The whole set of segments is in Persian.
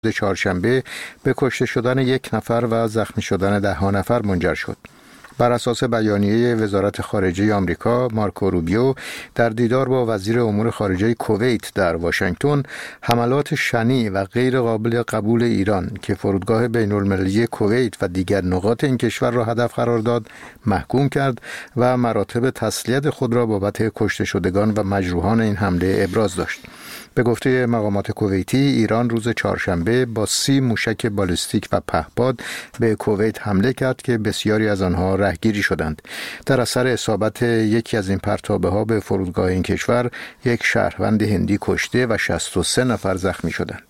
چهارشنبه به کشته شدن 1 نفر و زخمی شدن 10 نفر منجر شد. بر اساس بیانیه وزارت خارجه آمریکا، مارکو روبیو در دیدار با وزیر امور خارجه کویت در واشنگتن، حملات شنیع و غیر قابل قبول ایران که فرودگاه بین‌المللی کویت و دیگر نقاط این کشور را هدف قرار داد، محکوم کرد و مراتب تسلیت خود را بابت کشته شدگان و مجروحان این حمله ابراز داشت. به گفته مقامات کویتی، ایران روز چهارشنبه با 30 موشک بالستیک و پهپاد به کویت حمله کرد که بسیاری از آنها رهگیری شدند. در اثر اصابت یکی از این پرتابه‌ها به فرودگاه این کشور، یک شهروند هندی کشته و 63 نفر زخمی شدند.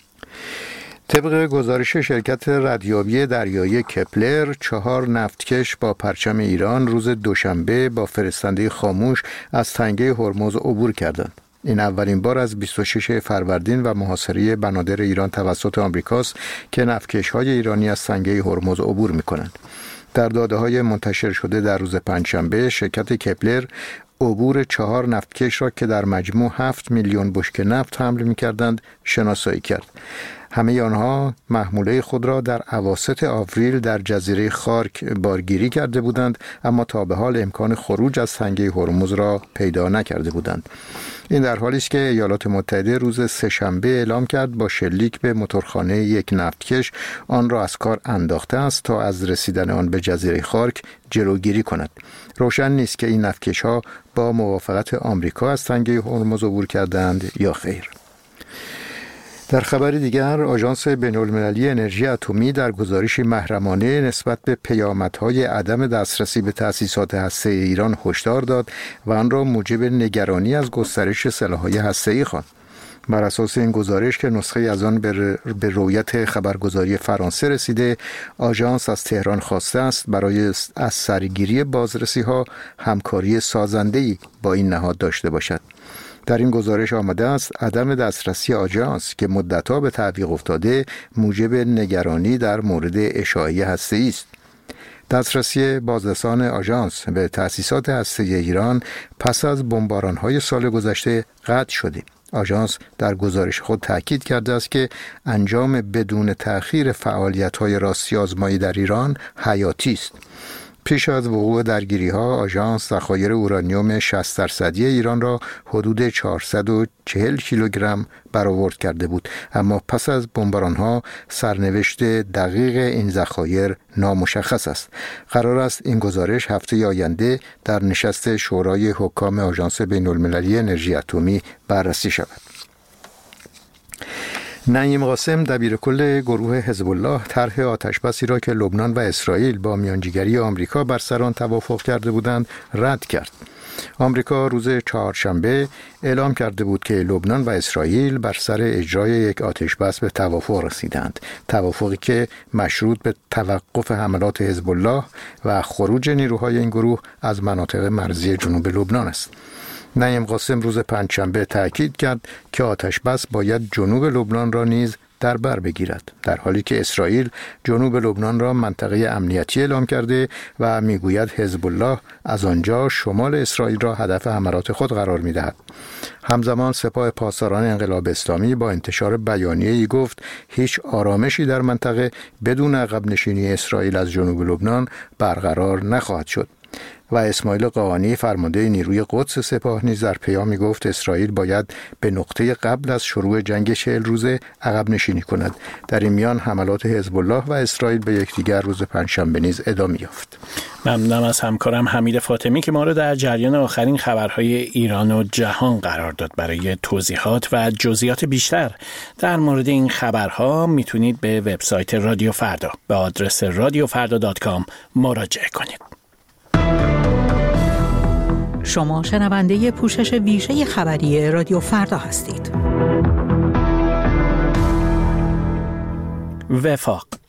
طبق گزارش شرکت ردیابی دریایی کپلر، 4 نفتکش با پرچم ایران روز دوشنبه با فرستنده خاموش از تنگه هرمز عبور کردند. این اولین بار از 26 فروردین و محاصره بنادر ایران توسط آمریکاست که نفتکش‌های ایرانی از تنگه هرمز عبور می‌کنند. در داده‌های منتشر شده در روز پنجشنبه، شرکت کپلر عبور 4 نفتکش را که در مجموع 7 میلیون بشکه نفت حمل می‌کردند شناسایی کرد. همه آنها محموله خود را در اواسط آوریل در جزیره خارک بارگیری کرده بودند، اما تا به حال امکان خروج از تنگه هرمز را پیدا نکرده بودند. این در حالی است که ایالات متحده روز سه‌شنبه اعلام کرد با شلیک به موتورخانه یک نفتکش آن را از کار انداخته است تا از رسیدن آن به جزیره خارک جلوگیری کند. روشن نیست که این نفتکش‌ها با موافقت آمریکا از تنگه هرمز عبور کردند یا خیر. در خبر دیگر، آژانس بین‌المللی انرژی اتمی در گزارشی محرمانه نسبت به پیامدهای عدم دسترسی به تأسیسات هسته‌ای ایران هشدار داد و آن را موجب نگرانی از گسترش سلاح‌های هسته‌ای خواند. بر اساس این گزارش که نسخه از آن به رویت خبرگزاری فرانسه رسیده، آژانس از تهران خواسته است برای از سرگیری بازرسی‌ها همکاری سازنده‌ای با این نهاد داشته باشد. در این گزارش آمده است عدم دسترسی آژانس که مدت‌ها به تعویق افتاده موجب نگرانی در مورد اشاعه هسته‌ای است. دسترسی بازرسان آژانس به تأسیسات هسته‌ای ایران پس از بمباران‌های سال گذشته قطع شده. آژانس در گزارش خود تاکید کرده است که انجام بدون تأخیر فعالیت‌های راستی آزمایی در ایران حیاتی است. پیش از وقوع درگیری‌ها، آژانس ذخایر اورانیوم 60% ایران را حدود 440 کیلوگرم برآورد کرده بود، اما پس از بمباران‌ها سرنوشت دقیق این ذخایر نامشخص است. قرار است این گزارش هفته آینده در نشست شورای حکام آژانس بین‌المللی انرژی اتمی بررسی شود. نعیم قاسم دبیرکل گروه حزب الله طرح آتشبسی را که لبنان و اسرائیل با میانجیگری آمریکا بر سر آن توافق کرده بودند رد کرد. آمریکا روز چهارشنبه اعلام کرده بود که لبنان و اسرائیل بر سر اجرای یک آتشبس به توافق رسیدند، توافقی که مشروط به توقف حملات حزب الله و خروج نیروهای این گروه از مناطق مرزی جنوب لبنان است. نعیم قاسم روز پنجشنبه تأکید کرد که آتشبس باید جنوب لبنان را نیز در بر بگیرد، در حالی که اسرائیل جنوب لبنان را منطقه امنیتی اعلام کرده و میگوید حزب الله از آنجا شمال اسرائیل را هدف حملات خود قرار می‌دهد. همزمان سپاه پاسداران انقلاب اسلامی با انتشار بیانیه‌ای گفت هیچ آرامشی در منطقه بدون عقب نشینی اسرائیل از جنوب لبنان برقرار نخواهد شد. و اسماعیل قاآنی فرمانده نیروی قدس سپاه نیز در پیامی گفت اسرائیل باید به نقطه قبل از شروع جنگ 40 روزه عقب نشینی کند. در این میان حملات حزب الله و اسرائیل به یکدیگر روز پنجشنبه نیز ادامه یافت. ممنونم از همکارم حمید فاطمی که ما را در جریان آخرین خبرهای ایران و جهان قرار داد. برای توضیحات و جزئیات بیشتر در مورد این خبرها میتونید به وبسایت رادیو فردا به آدرس radiofarda.com مراجعه کنید. شما شنونده پوشش ویژه خبری رادیو فردا هستید. وفاق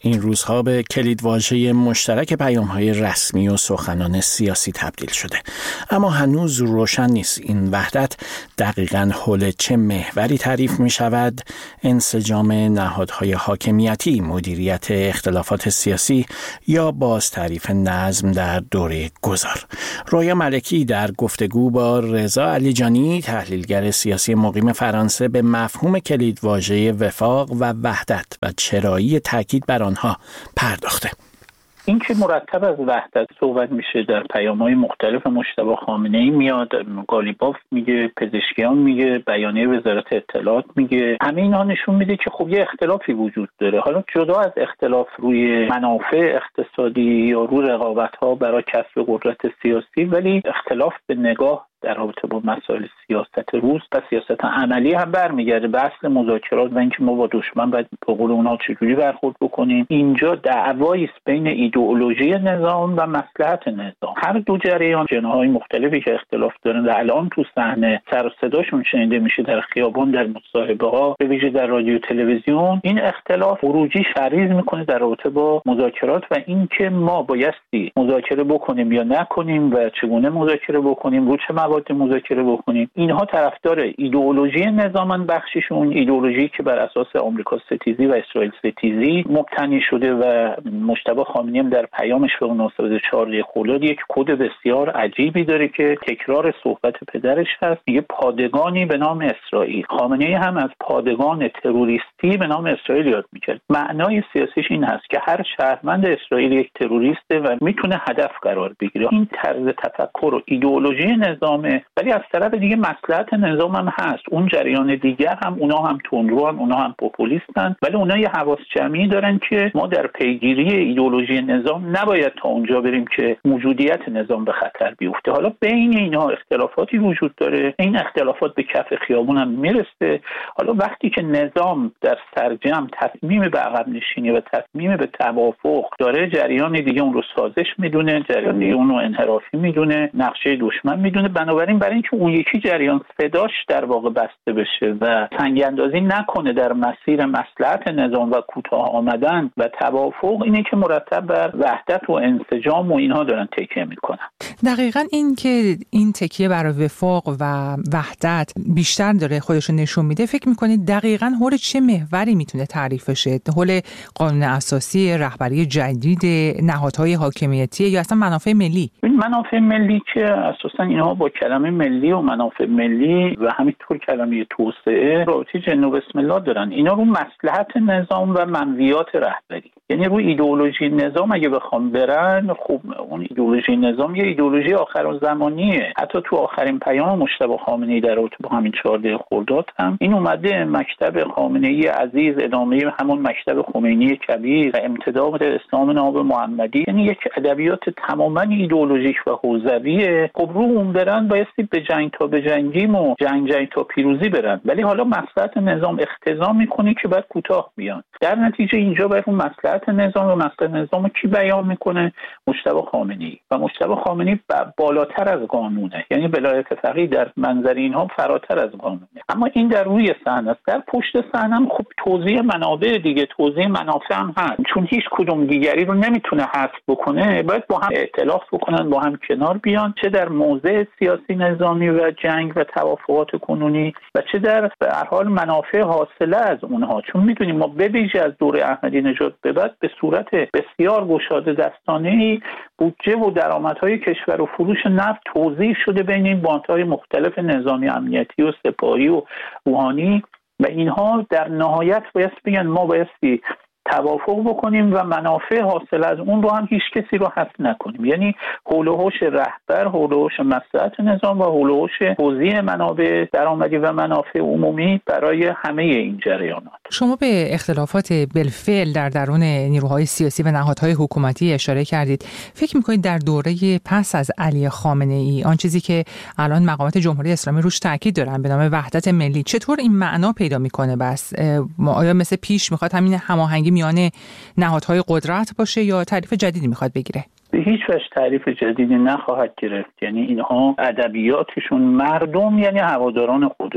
این روزها به کلیدواژه مشترک پیام‌های رسمی و سخنان سیاسی تبدیل شده. اما هنوز روشن نیست این وحدت دقیقاً حول چه محوری تعریف می‌شود. انسجام نهادهای حاکمیتی، مدیریت اختلافات سیاسی یا باز تعریف نظم در دوره گذار. رویا ملکی در گفتگو با رضا علیجانی، تحلیلگر سیاسی مقیم فرانسه، به مفهوم کلیدواژه وفاق و وحدت و چرایی تاکید بر آنها پرداخته. این که مرتب از وحدت صحبت میشه در پیام‌های مختلف مجتبی خامنه‌ای میاد، قالیباف میگه، پزشکیان میگه، بیانیه وزارت اطلاعات میگه، همه اینا نشون میده که خب یه اختلافی وجود داره. حالا جدا از اختلاف روی منافع اقتصادی یا روی رقابت‌ها برای کسب قدرت سیاسی، ولی اختلاف به نگاه در رابطه با مسائل سیاست روز و سیاست عملی هم برمیگرده به اصل مذاکرات و اینکه ما با دشمن باید به قول اونها چجوری برخورد بکنیم. اینجا دعوایی است بین ایدئولوژی نظام و مصلحت نظام. هر دو جریان جناح‌های مختلفی که اختلاف دارن و الان تو صحنه سر و صداشون شنیده میشه در خیابان، در مصاحبه‌ها، به ویژه در رادیو تلویزیون. این اختلاف خروجی فریض میکنه در رابطه با مذاکرات و اینکه ما بایستی مذاکره بکنیم یا نکنیم و چگونه مذاکره بکنیم، رو چه مذاکره بکنیم. اینها طرفدار ایدئولوژی نظامن، بخششون ایدئولوژی که بر اساس آمریکا ستیزی و اسرائیل ستیزی مبتنی شده و مجتبی خامنه‌ای هم در پیامش به مناسبت 14 خرداد یک کد بسیار عجیبی داره که تکرار صحبت پدرش هست، میگه پادگانی به نام اسرائیل. خامنه‌ای هم از پادگان تروریستی به نام اسرائیل یاد می‌کرد. معنای سیاسیش این هست که هر شهروند اسرائیل یک تروریسته و میتونه هدف قرار بگیره. این طرز تفکر و ایدئولوژی نظام، ولی از طرف دیگه مصلحت نظام هم هست. اون جریان دیگر هم اونا هم تندرو هم اونا هم پوپولیستن، ولی اونا یه حواس جمعی دارن که ما در پیگیری ایدئولوژی نظام نباید تا اونجا بریم که موجودیت نظام به خطر بیفته. حالا بین اینها اختلافاتی وجود داره، این اختلافات به کف خیابون هم میرسه. حالا وقتی که نظام در سرجم تصمیم به عقب نشینی و تصمیم به توافق داره، جریان دیگه اون رو سازش میدونه، جریان دیگه اون رو انحرافی میدونه، نقشه دشمن میدونه. بنابراین برای اینکه اون یکی جریان صداش در واقع بسته بشه و سنگ اندازی نکنه در مسیر مصلحت نظام و کوتاه آمدن و توافق، اینه که مرتب بر وحدت و انسجام و اینها دارن تکیه میکنن. دقیقاً این که این تکیه بر وفاق و وحدت بیشتر داره خودش رو نشون میده، فکر میکنید دقیقاً حول چه محوری میتونه تعریف بشه؟ حول قانون اساسی، رهبری جدید، نهادهای حاکمیتی یا اصلا منافع ملی؟ این منافع ملی که اساساً اینها با کلمه ملی و منافع ملی و همینطور کلمه توسعه رابطه جن و بسم الله دارن. اینا رو مصلحت نظام و منویات رهبری، یعنی روی ایدئولوژی نظام اگه بخوام برن، خب اون ایدئولوژی نظام یه ایدئولوژی آخرالزمانیه. حتی تو آخرین پیام مجتبی خامنه‌ای در رابطه با همین 14 خرداد هم این اومده مکتب خامنه‌ای عزیز ادامه همون مکتب خمینی کبیر و امتداد اسلام ناب محمدی، یعنی یک ادبیات تماما ایدئولوژیک و حوزویه. خب رو اون برن بایستی به جنگ تا بجنگیم و جنگ تا پیروزی برن، ولی حالا مصلحت نظام اقتضا میکنه که باید کوتاه بیان. در نتیجه اینجا باید اون مصلحت نظام و مصلحت نظام کی بیان میکنه؟ مجتبی خامنه‌ای. و مجتبی خامنه‌ای بالاتر از قانونه، یعنی ولایت فقیه در منظر اینها فراتر از قانونه. اما این در روی صحنه است. در پشت صحنه هم خب توزیع منابع دیگه، توزیع منافع هم هست، چون هیچ کدوم دیگری رو نمیتونه حذف بکنه، باید با هم ائتلاف بکنن، با هم کنار بیان، چه در موضع سیاسی نظامی و جنگ و توافقات کنونی و چه در به هر حال منافع حاصله از اونها. چون میدونیم ما به ویژه از دوره احمدی نژاد به بعد به صورت بسیار گشاده دستانه‌ای بودجه و درآمدهای کشور و فروش نفت توزیع شده بین این باندهای مختلف نظامی، امنیتی و سپاهی و روحانی و اینها در نهایت باید بگن ما بایستی توافق بکنیم و منافع حاصل از اون رو هم هیچ کسی رو حذف نکنیم. یعنی حول و حوش رهبر، حول و حوش مصلحت نظام و حول و حوش توزیع منابع درآمدی و منافع عمومی برای همه این جریانات. شما به اختلافات بالفعل در درون نیروهای سیاسی و نهادهای حکومتی اشاره کردید. فکر می‌کنید در دوره پس از علی خامنه‌ای آن چیزی که الان مقامات جمهوری اسلامی روش تاکید دارن به نام وحدت ملی چطور این معنا پیدا می‌کنه؟ بس آیا مثل پیش می‌خواد همین هماهنگی میان نهادهای قدرت باشه یا تعریف جدیدی میخواد بگیره؟ به هیچ وجه تعریف جدیدی نخواهد گرفت. یعنی اینها ادبیاتشون مردم یعنی هواداران خودشون،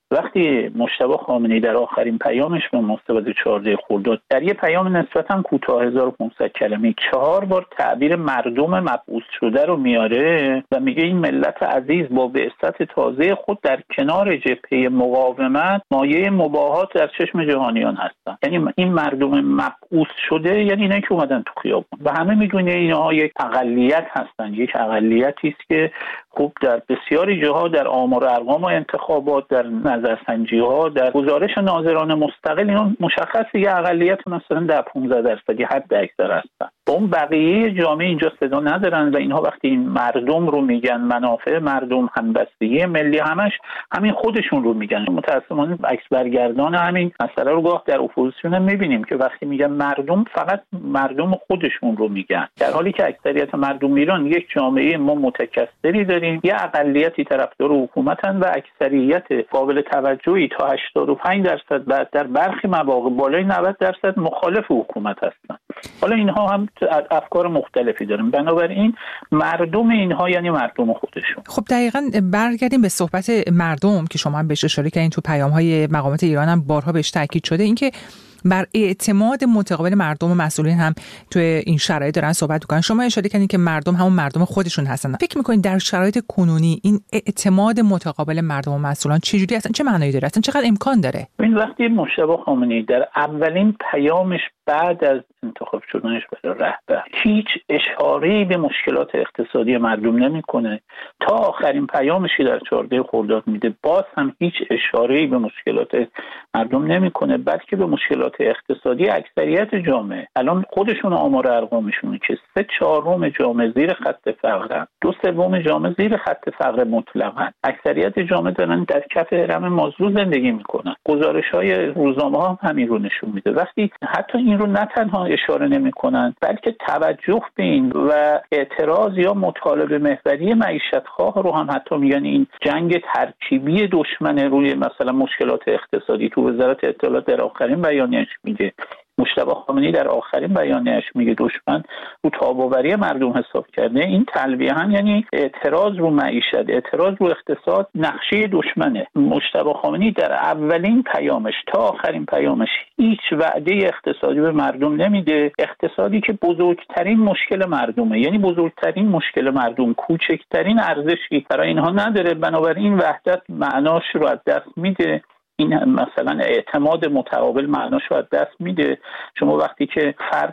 وقتی مجتبی خامنه‌ای در آخرین پیامش به مصوبه 14 خرداد در یه پیام نسبتاً کوتاه 1500 کلمه‌ای 4 بار تعبیر مردم مبعوث شده رو میاره و میگه این ملت عزیز با بعثت تازه خود در کنار جبهه مقاومت مایه مباهات در چشم جهانیان هستند. یعنی این مردم مبعوث شده یعنی اینا که اومدن تو خیابون و همه میدونه اینها یک اقلیت هستن، یک اقلیتی است که خب در بسیاری جاها در آمار و ارقام و انتخابات، در نظرسنجی‌ها، در گزارش ناظران مستقل اینا مشخصه یه اقلیت مثلا 10-15% حد اکثر هستن. اون بقیه جامعه اینجا صدا ندارن و اینها وقتی این مردم رو میگن، منافع مردم، همبستگی ملی، همین خودشون رو میگن. متأسفانه عکس برگردان همین مسئله رو گاه در اپوزیسیون هم میبینیم که وقتی میگن مردم فقط مردم خودشون رو میگن، در حالی که اکثریت مردم ایران یک جامعه ما متکثری داریم، یه اقلیتی طرفدار حکومتن و اکثریت قابل توجهی تا 85% بعد در برخی مواقع بالای 90% مخالف حکومت هستن. حالا اینها هم افکار مختلفی دارن، بنابراین مردم اینها یعنی مردم خودشون. خب دقیقاً برگردیم به صحبت مردم که شما هم بهش اشاره کردین، تو پیام‌های مقامات ایران هم بارها بهش تاکید شده، اینکه بر اعتماد متقابل مردم و مسئولین هم توی این شرایط دارن صحبت می‌کنن. شما اشاره کردین که مردم همون مردم خودشون هستن. فکر می‌کنین در شرایط کنونی این اعتماد متقابل مردم و مسئولان چجوری هستن؟ چه معنایی داره؟ اصلا چقدر امکان داره؟ این وقتی مجتبی خامنه‌ای در اولین پیامش بعد از انتخاب شدنش برای رهبر هیچ اشاره‌ای به مشکلات اقتصادی مردم نمی‌کنه، تا آخرین پیامشی در 14 خرداد میده باز هم هیچ اشاره‌ای به مشکلات مردم نمی‌کنه، بلکه به مشکلات اقتصادی اکثریت جامعه. الان خودشون آمار ارقامشونه که 3/4 جامعه زیر خط فقرن، 2/3 جامعه زیر خط فقر مطلقن، اکثریت جامعه دارن در کف هرم مازلو زندگی میکنن. گزارش‌های روزنامه ها هم همین رو نشون میده. وقتی حتی این رو نه تنها اشاره نمیکنن بلکه توجه به این و اعتراض یا مطالبه محوری معیشت‌خواه رو هم حتی میگن این جنگ ترکیبی دشمن روی مثلا مشکلات اقتصادی. تو وزارت اطلاعات در آخرین بیانیه‌اش میگه، مجتبی خامنه‌ای در آخرین بیانیه‌اش میگه دشمن رو تاب‌آوری مردم حساب کرده. این تلبیه هم یعنی اعتراض رو معیشت، اعتراض رو اقتصاد نقشه دشمنه. مجتبی خامنه‌ای در اولین پیامش تا آخرین پیامش هیچ وعده اقتصادی به مردم نمیده، اقتصادی که بزرگترین مشکل مردمه، یعنی بزرگترین مشکل مردم، کوچکترین ارزشی برای اینها نداره. بنابراین وحدت معناش رو از دست میده، این مثلا اعتماد متقابل معناش رو از دست میده. شما وقتی که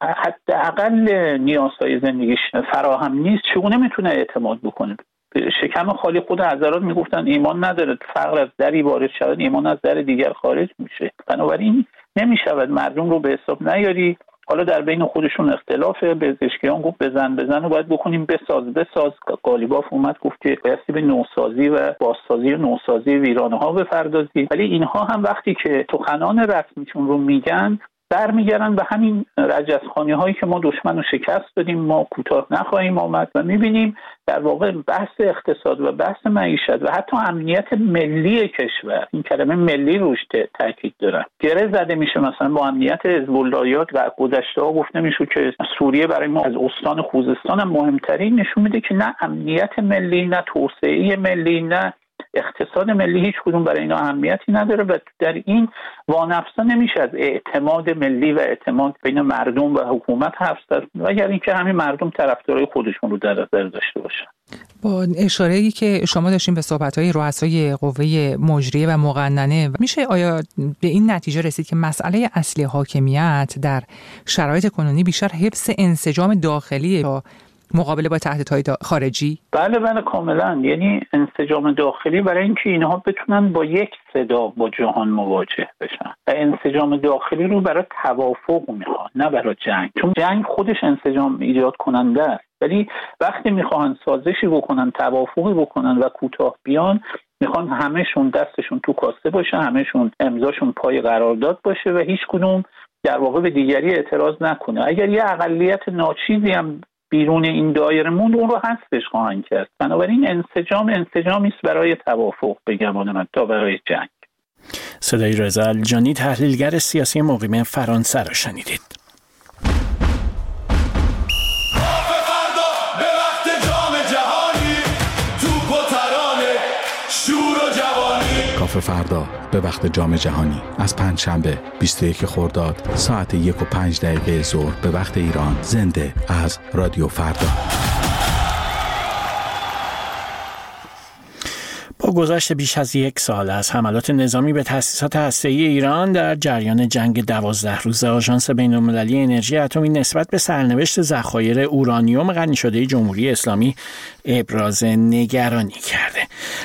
حداقل نیازهای زندگیش فراهم نیست چگونه میتونه اعتماد بکنه؟ شکم خالی خود حضرات میگفتن ایمان نداره، فقر از دری وارد شود ایمان از در دیگر خارج میشه. بنابراین نمیشود مردم رو به حساب نیاری. حالا در بین خودشون اختلافه، پزشکیان گفت بزن و باید بکنیم بساز. قالیباف اومد گفت که بایستی به نوسازی و بازسازی و نوسازی ویرانه ها بپردازی. ولی اینها هم وقتی که سخنان رسمیشون رو میگن برمیگردن به همین رجزخوانی هایی که ما دشمن رو شکست دادیم، ما کوتاه نخواهیم آمد و میبینیم در واقع بحث اقتصاد و بحث معیشت و حتی امنیت ملی کشور، این کلمه ملی روش تاکید دارن، گره زده میشه. مثلا با امنیت حزب اللهیات و گذشته ها گفته میشه که سوریه برای ما از استان خوزستان هم مهمترین، نشون میده که نه امنیت ملی، نه توسعه ملی، نه اقتصاد ملی، هیچ کدوم برای اینا اهمیتی نداره و در این وانفسا نمیشه از اعتماد ملی و اعتماد بین مردم و حکومت حرف زد، مگر اینکه همین مردم طرفدارای خودشون رو در نظر داشته باشن. با اشاره‌ای که شما داشتین به صحبت‌های رؤسای قوه مجریه و مقننه، میشه آیا به این نتیجه رسید که مسئله اصلی حاکمیت در شرایط کنونی بیشتر حفظ انسجام داخلی تا مقابله با تهدیدهای خارجی؟ بله کاملا. یعنی انسجام داخلی برای اینکه اینها بتونن با یک صدا با جهان مواجه بشن و انسجام داخلی رو برای توافق میخوان نه برای جنگ، چون جنگ خودش انسجام ایجاد کننده است. ولی وقتی میخوان سازشی بکنن، توافقی بکنن و کوتاه بیان، میخوان همهشون دستشون تو کاسه باشه، همهشون امضاشون پای قرارداد باشه و هیچ کدوم در واقع به دیگری اعتراض نکنه. اگر یه اقلیت ناچیزی هم بیرون این دایره موند اون رو حذفش خواهند کرد. بنابراین انسجامی است برای توافق به گمان من تا برای جنگ. صدای رضا الجانی، تحلیلگر سیاسی مقیم فرانسه را شنیدید. نصف فردا به وقت جام جهانی از پنجشنبه 21 خرداد ساعت 1:05 ظهر به وقت ایران، زنده از رادیو فردا. با گذشت بیش از 1 سال از حملات نظامی به تأسیسات هسته‌ای ایران در جریان جنگ 12 روزه، آژانس بین‌المللی انرژی اتمی نسبت به سرنوشت ذخایر اورانیوم غنی شده جمهوری اسلامی ابراز نگرانی کرده.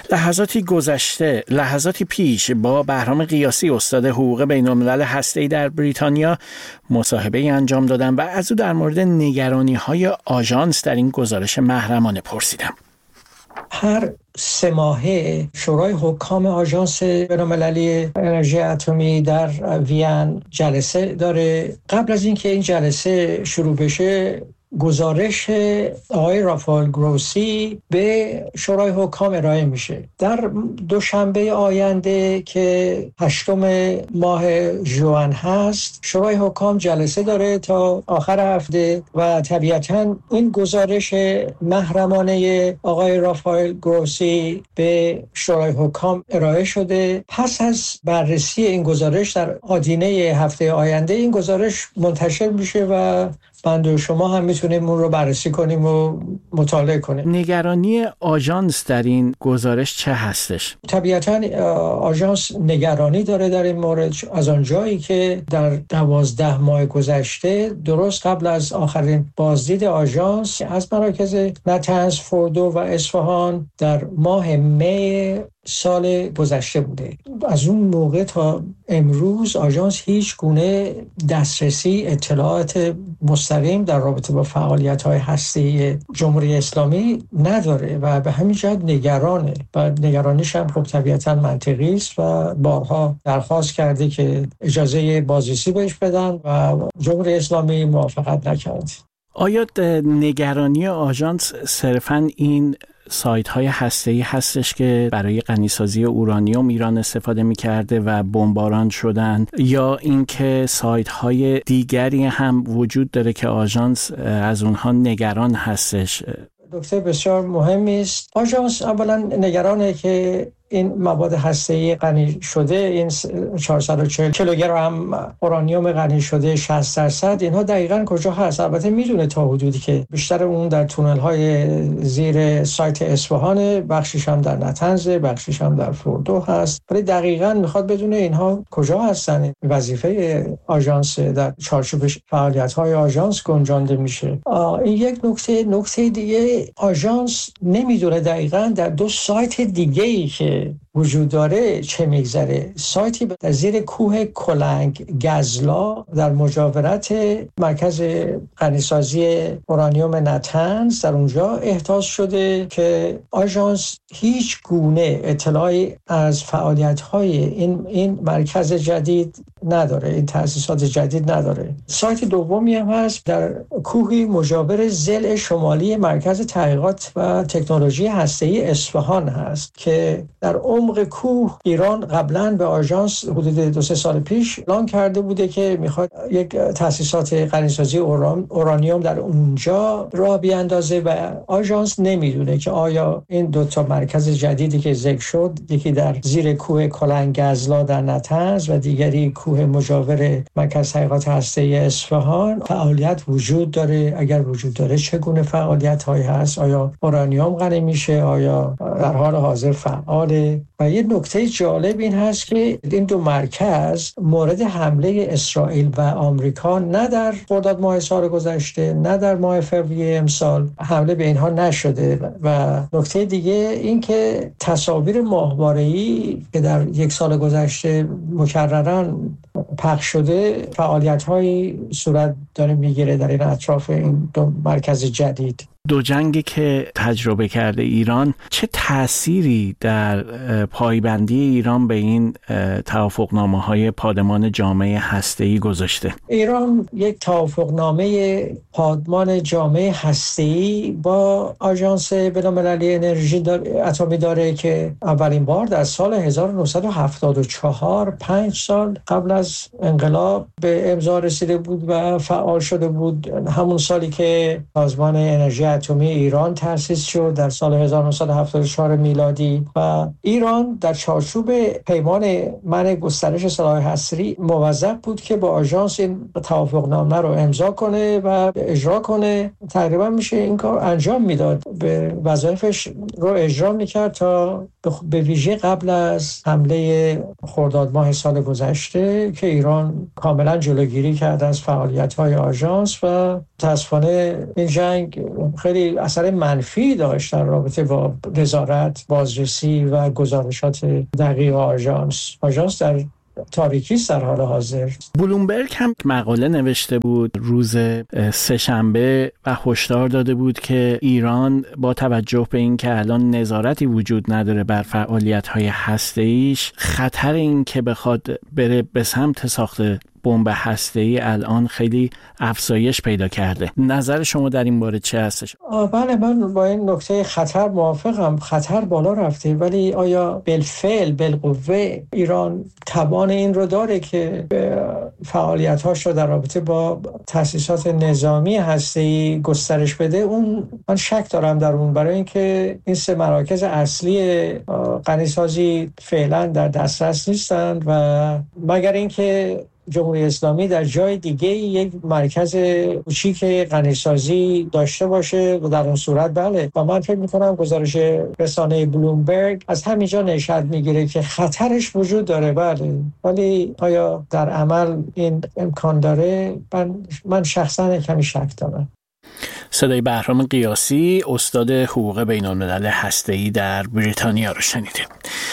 لحظاتی پیش با بهرام قیاسی، استاد حقوق بین‌الملل هسته‌ای در بریتانیا، مصاحبه‌ای انجام دادم و از او در مورد نگرانی‌های آژانس در این گزارش محرمانه پرسیدم. هر 3 ماهه شورای حکام آژانس بین‌المللی انرژی اتمی در وین جلسه داره. قبل از اینکه این جلسه شروع بشه، گزارش آقای رافائل گروسی به شورای حکام ارائه میشه. در دوشنبه آینده که 8 ماه ژوئن هست، شورای حکام جلسه داره تا آخر هفته و طبیعتاً این گزارش محرمانه آقای رافائل گروسی به شورای حکام ارائه شده. پس از بررسی این گزارش در آدینه هفته آینده این گزارش منتشر میشه و من و شما هم میتونیم اون رو بررسی کنیم و مطالعه کنیم. نگرانی آژانس در این گزارش چه هستش؟ طبیعتاً آژانس نگرانی داره در این مورد از آنجایی که در 12 ماه گذشته، درست قبل از آخرین بازدید آژانس از مراکز نتنز، فوردو و اصفهان در ماه می سال گذشته بوده. از اون موقع تا امروز آژانس هیچ گونه دسترسی اطلاعات مستقیم در رابطه با فعالیت‌های هسته‌ای جمهوری اسلامی نداره و به همین جهت نگرانه و نگرانیش هم خب طبیعتاً منطقی است و بارها درخواست کرده که اجازه بازرسی بهش بدن و جمهوری اسلامی موافقت نکرد. آیا نگرانی آژانس صرفاً این سایت‌های هسته‌ای هستش که برای غنیسازی اورانیوم ایران استفاده می‌کرده و بمباران شدن، یا اینکه سایت‌های دیگری هم وجود داره که آژانس از اونها نگران هستش؟ نکته بسیار مهمی است. آژانس اولا نگرانه که این مواد هسته‌ای غنی شده، این 440 کیلوگرم اورانیوم غنی شده 60%، اینها دقیقاً کجا هست؟ البته میدونه تا حدودی که بیشتر اون در تونل‌های زیر سایت اصفهان، بخشش هم در نتنز، بخشش هم در فوردو هست، ولی دقیقاً میخواد بدونه اینها کجا هستن. وظیفه آژانس در چارچوب فعالیت‌های آژانس گنجانده میشه. این یک نکته دیگه، آژانس نمیدونه دقیقاً در 2 سایت دیگه‌ای که وجود داره چه میگذره. سایتی در زیر کوه کلنگ گزلا در مجاورت مرکز غنیسازی اورانیوم نتنز، در اونجا احداث شده که آژانس هیچ گونه اطلاعی از فعالیت‌های این مرکز جدید نداره، این تأسیسات جدید نداره. سایت دومی هم هست در کوهی مجاور ضلع شمالی مرکز تحقیقات و تکنولوژی هسته‌ای اصفهان هست که در عمق کوه ایران قبلا به آژانس حدود 2-3 سال پیش اعلام کرده بوده که میخواد یک تأسیسات غنیسازی اورانیوم در اونجا راه بیاندازه و آژانس نمیدونه که آیا این 2 تا مرکز جدیدی که ذکر شد، یکی در زیر کوه کلنگزلا در نتنز و دیگری کوه مجاور مرکز تحقیقات هسته‌ای اصفهان، فعالیت وجود داره. اگر وجود داره چگونه فعالیت‌هایی هست؟ آیا اورانیوم غنی میشه؟ آیا در حال حاضر فعاله؟ و یه نکته جالب این هست که این 2 مرکز مورد حمله اسرائیل و آمریکا نه در خرداد ماه سال گذشته نه در ماه فوریه امسال حمله به اینها نشده. و نکته دیگه این که تصاویر ماهواره‌ای که در 1 سال گذشته مکرراً پخش شده، فعالیت‌هایی صورت داره میگیره در این اطراف این 2 مرکز جدید. 2 جنگی که تجربه کرده ایران چه تأثیری در پایبندی ایران به این توافقنامه‌های پادمان جامعه هسته‌ای گذاشته؟ ایران یک توافقنامه پادمان جامعه هسته‌ای با آژانس بین‌المللی انرژی اتمی داره که اولین بار در سال 1974، 5 سال قبل از انقلاب، به امضا رسیده بود و فعال شده بود. همون سالی که سازمان انرژی اتمی ایران تأسیس شد در سال 1974 میلادی و ایران در چارچوب پیمان منع گسترش سلاح هسته‌ای موظف بود که با آژانس این توافقنامه رو امضا کنه و اجرا کنه. تقریبا میشه این کار انجام میداد، به وظایفش رو اجرا میکرد تا به ویژه قبل از حمله خرداد ماه سال گذشته که ایران کاملا جلوگیری کرد از فعالیت‌های آژانس و متأسفانه این جنگ خیلی اثر منفی داشت در رابطه با نظارت، بازرسی و گزارشات دقیق آژانس در تاریکی در حال حاضر. بلومبرگ هم مقاله نوشته بود روز سه‌شنبه و هشدار داده بود که ایران با توجه به اینکه الان نظارتی وجود نداره بر فعالیت‌های هسته‌ایش، خطر این که بخواد بره به سمت ساخت بمب هسته‌ای الان خیلی افزایش پیدا کرده. نظر شما در این باره چه هستش؟ بله، من با این نکته خطر موافقم. خطر بالا رفته، ولی آیا بالفعل بالقوه ایران توان این رو داره که فعالیت‌هاش رو در رابطه با تأسیسات نظامی هسته‌ای گسترش بده؟ اون من شک دارم در اون، برای اینکه این سه مراکز اصلی غنیسازی فعلا در دسترس نیستند و مگر اینکه جمهوری اسلامی در جای دیگه یک مرکز کوچیک غنیسازی داشته باشه و در اون صورت بله. و من فکر می‌کنم گزارش رسانه بلومبرگ از همینجا نشأت میگیره که خطرش وجود داره، بله، ولی آیا در عمل این امکان داره؟ من شخصا کمی شک دارم. صدای بهرام قیاسی، استاد حقوق بین‌الملل هسته‌ای در بریتانیا رو شنیدیم.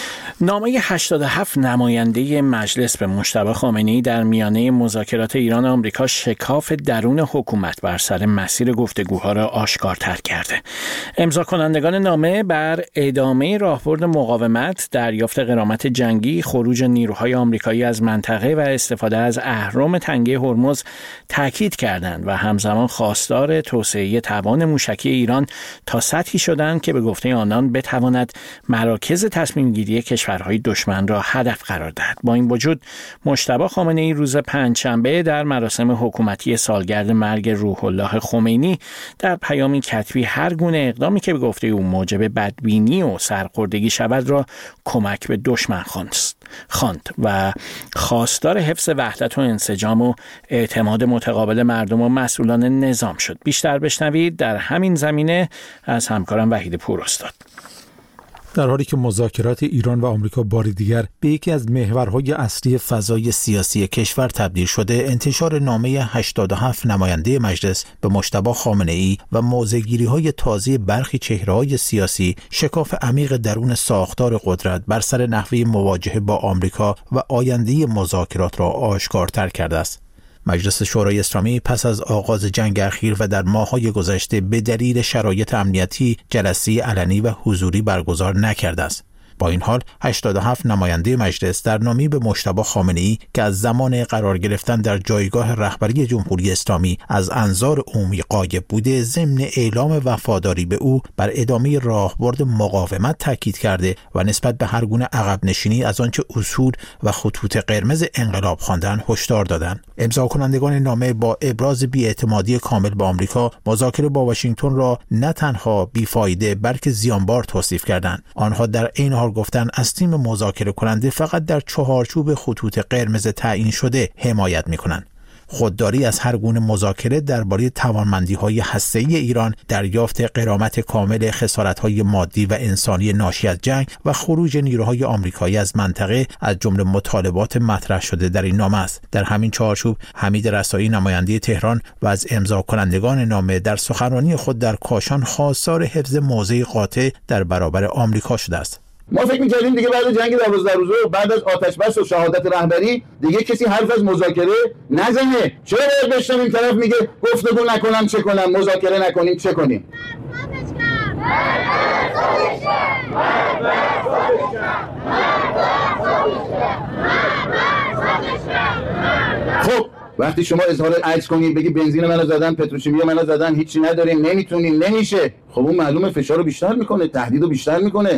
نامه 87 نماینده مجلس به مجتبی خامنه‌ای در میانه مذاکرات ایران و آمریکا شکاف درون حکومت بر سر مسیر گفتگوها را آشکارتر کرده. امضا کنندگان نامه بر ادامه راهبرد مقاومت، دریافت غرامت جنگی، خروج نیروهای آمریکایی از منطقه و استفاده از اهرم تنگه هرمز تاکید کردند و همزمان خواستار توسعه توان موشکی ایران تا سطحی شدند که به گفته آنان بتواند مراکز تصمیم گیری کشورهای دشمن را هدف قرار دهد. با این وجود مجتبی خامنه‌ای روز پنجشنبه در مراسم حکومتی سالگرد مرگ روح الله خمینی در پیامی کتبی هر گونه اقدامی که به گفته او موجب بدبینی و سرخوردگی شود را کمک به دشمن خواند و خواستار حفظ وحدت و انسجام و اعتماد متقابل مردم و مسئولان نظام شد. بیشتر بشنوید در همین زمینه از همکارم وحید پوراستاد. در حالی که مذاکرات ایران و آمریکا بار دیگر به یکی از محورهای اصلی فضای سیاسی کشور تبدیل شده، انتشار نامه 87 نماینده مجلس به مجتبی خامنه‌ای و موضع‌گیری‌های تازه برخی چهره‌های سیاسی شکاف عمیق درون ساختار قدرت بر سر نحوه مواجهه با آمریکا و آینده مذاکرات را آشکارتر کرده است. مجلس شورای اسلامی پس از آغاز جنگ اخیر و در ماه‌های گذشته به دلیل شرایط امنیتی جلسه علنی و حضوری برگزار نکرده است. با این حال 87 نماینده مجلس در نامه‌ای به مجتبی خامنه‌ای که از زمان قرار گرفتن در جایگاه رهبری جمهوری اسلامی از انظار عمومی غایب بوده، ضمن اعلام وفاداری به او بر ادامه راهبرد مقاومت تاکید کرده و نسبت به هر گونه عقب نشینی از آنچه اصول و خطوط قرمز انقلاب خواندند هشدار دادند. امضا کنندگان نامه با ابراز بی‌اعتمادی کامل به آمریکا، مذاکره با واشنگتن را نه تنها بیفایده بلکه زیانبار توصیف کردند. آنها در این حال گفتن از تیم مذاکره کننده فقط در چهارچوب خطوط قرمز تعیین شده حمایت می‌کنند. خودداری از هر گونه مذاکره درباره توانمندی‌های هسته‌ای ایران، دریافت غرامت کامل خسارت‌های مادی و انسانی ناشی از جنگ و خروج نیروهای آمریکایی از منطقه از جمله مطالبات مطرح شده در این نامه است. در همین چارچوب حمید رسایی نماینده تهران و از امضا کنندگان نامه در سخنرانی خود در کاشان خواستار حفظ موضع قاطع در برابر آمریکا شده است. ما فکر می‌کردیم دیگه بعد جنگ 12 روزه و بعد از آتش بس و شهادت رهبری دیگه کسی حرف از مذاکره نزنه. چرا باید بشنم این طرف میگه گفتگو نکنم چه کنم، مذاکره نکنیم چه کنیم؟ خب وقتی شما اظهار عجز کنید بگی بنزین منو زدن، پتروشیمی منو زدن، هیچی نداریم، نمیتونیم، نمیشه، خب اون معلومه فشار رو بیشتر میکنه، تهدید رو بیشتر میکنه.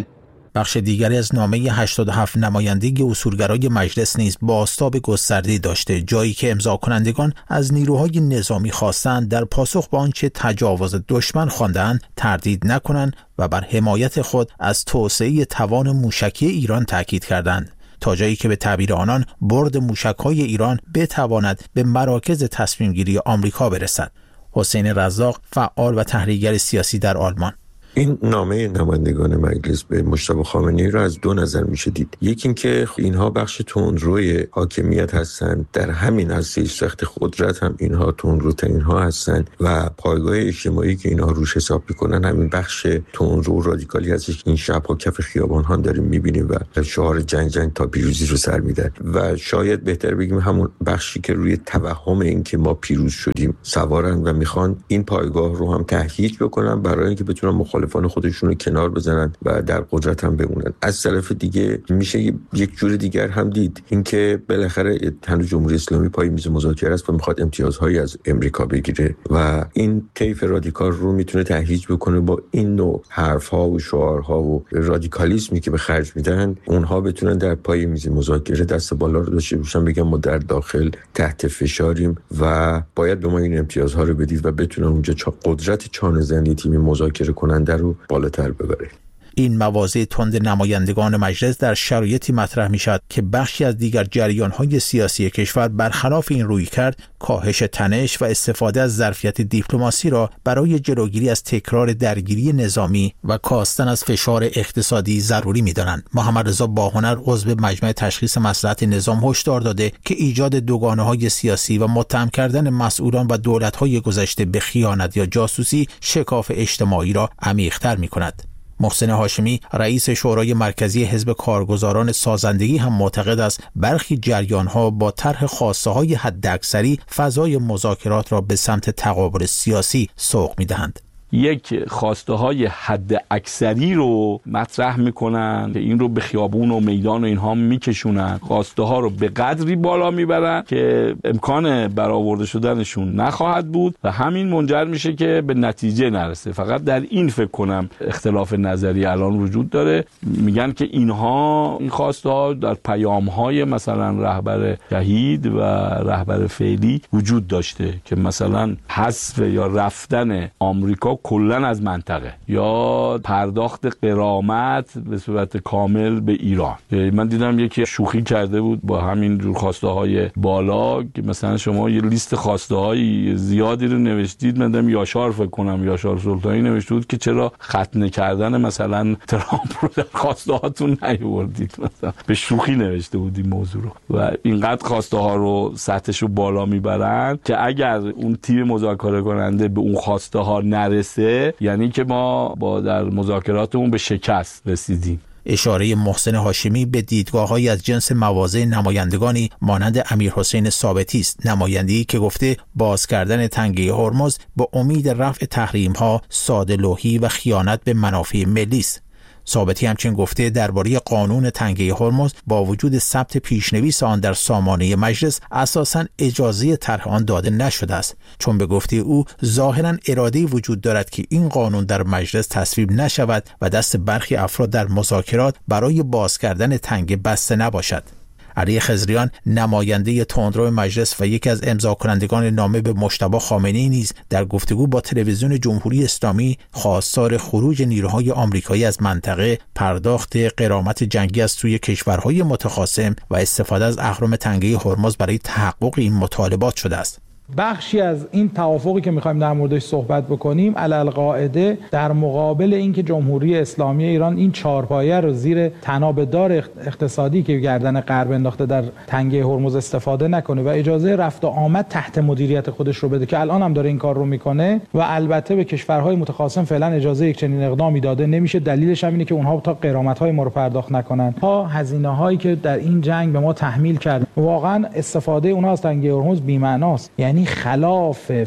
بخش دیگری از نامه 87 نمایندگی اصولگرای مجلس نیز بازتاب گسترده‌ای داشته، جایی که امضا کنندگان از نیروهای نظامی خواستند در پاسخ به آنچه تجاوز دشمن خواندند تردید نکنند و بر حمایت خود از توسعه توان موشکی ایران تاکید کردند، تا جایی که به تعبیر آنان برد موشک‌های ایران بتواند به مراکز تصمیم گیری آمریکا برسد. حسین رزاق، فعال و تحلیلگر سیاسی در آلمان: این نامه نمایندگان مجلس به مجتبی خامنه‌ای را از دو نظر میشه دید. یکی این که اینها بخش تندروی حاکمیت هستند، در همین هسته سخت قدرت هم اینها تندروترین ها هستند و پایگاه اجتماعی که اینها روش حساب میکنن همین بخش تندرو رادیکالی هستش که این شب‌ها کف خیابان ها داریم میبینیم و شعار جنگ تا پیروزی رو سر میدن و شاید بهتر بگیم همون بخشی که روی توهم این که ما پیروز شدیم سوارن و میخوان این پایگاه رو هم تهییج بکنن برای اینکه بتونن مخالفان خودشون رو کنار بزنن و در قدرت هم بمونن. از طرف دیگه میشه یک جور دیگر هم دید، اینکه بالاخره هنوز جمهوری اسلامی پای میز مذاکره است و میخواد امتیازهایی از امریکا بگیره و این طیف رادیکال رو میتونه تهییج بکنه با این نوع حرفها و شعارها و رادیکالیسمی که به خرج میدن، اونها بتونن در پای میز مذاکره دست بالا رو داشته باشن، بگن ما در داخل تحت فشاریم و باید به ما این امتیازها رو بدید و بتونن اونجا قدرت چانه‌زنی تیم مذاکره کننده رو بالاتر ببره. این مواضع تند نمایندگان مجلس در شرایطی مطرح می شد که بخشی از دیگر جریان‌های سیاسی کشور برخلاف این رویکرد کاهش تنش و استفاده از ظرفیت دیپلماسی را برای جلوگیری از تکرار درگیری نظامی و کاستن از فشار اقتصادی ضروری می دانند. محمد رضا باهنر عضو مجمع تشخیص مصلحت نظام هشدار داده که ایجاد دوگانه‌های سیاسی و متهم کردن مسئولان و دولت‌های گذشته به خیانت یا جاسوسی شکاف اجتماعی را عمیق‌تر می کند. محسن هاشمی، رئیس شورای مرکزی حزب کارگزاران سازندگی، هم معتقد است برخی جریان‌ها با طرح خواسته‌های حداکثری فضای مذاکرات را به سمت تقابل سیاسی سوق می‌دهند. یک خواسته های حد اکثری رو مطرح میکنن که این رو به خیابون و میدان و اینها میکشونن، خواسته ها رو به قدری بالا میبرن که امکان برآورده شدنشون نخواهد بود و همین منجر میشه که به نتیجه نرسه. فقط در این فکر کنم اختلاف نظری الان وجود داره. میگن که اینها این خواسته ها در پیام های مثلا رهبر شهید و رهبر فعلی وجود داشته که مثلا حذف یا رفتن آمریکا کلن از منطقه یا پرداخت غرامت به صورت کامل به ایران. من دیدم یکی شوخی کرده بود با همین جور خواسته های بالا که مثلا شما یه لیست خواسته های زیادی رو نوشتید، من دیدم یاشار فکر کنم یاشار سلطانی نوشته بود که چرا ختنه کردن مثلا ترامپ رو در خواسته هاتون نیاوردید، مثلا به شوخی نوشته بود این موضوع رو و اینقدر خواسته ها رو سطحش رو بالا میبرن که اگر اون تیم مذاکره کننده به اون خواسته ها نرسه یعنی که ما با در مذاکراتمون به شکست رسیدیم. اشاره محسن هاشمی به دیدگاه‌هایی از جنس مواضع نمایندگانی مانند امیرحسین ثابتی است، نماینده‌ای که گفته باز کردن تنگه هرمز با امید رفع تحریم‌ها ساده‌لوحی و خیانت به منافع ملی است. ثابتی همچنین گفته درباره قانون تنگه هرمز با وجود ثبت پیشنویس آن در سامانه مجلس اساساً اجازه طرح آن داده نشده است، چون به گفته او ظاهراً اراده‌ای وجود دارد که این قانون در مجلس تصویب نشود و دست برخی افراد در مذاکرات برای باز کردن تنگه بسته نباشد. علی خضریان، نماینده تندرو مجلس و یکی از امضا کنندگان نامه به مجتبی خامنه‌ای نیز در گفتگو با تلویزیون جمهوری اسلامی خواستار خروج نیروهای آمریکایی از منطقه، پرداخت غرامت جنگی از سوی کشورهای متخاصم و استفاده از اهرم تنگه هرمز برای تحقق این مطالبات شده است. بخشی از این توافقی که می‌خوایم در موردش صحبت بکنیم علالقاعده در مقابل اینکه جمهوری اسلامی ایران این چهارپایه رو زیر تنابدار اقتصادی که گردن غرب انداخته در تنگه هرمز استفاده نکنه و اجازه رفت و آمد تحت مدیریت خودش رو بده که الان هم داره این کار رو میکنه و البته به کشورهای متخاصم فعلا اجازه یک چنین اقدامی داده نمیشه. دلیلش هم اینه که اونها تا غرامت‌های ما رو پرداخت نکنن، تا هزینه‌هایی که در این جنگ به ما تحمیل کردن. واقعا استفاده اونها از تنگه هرمز بی‌معناست، یعنی خلاف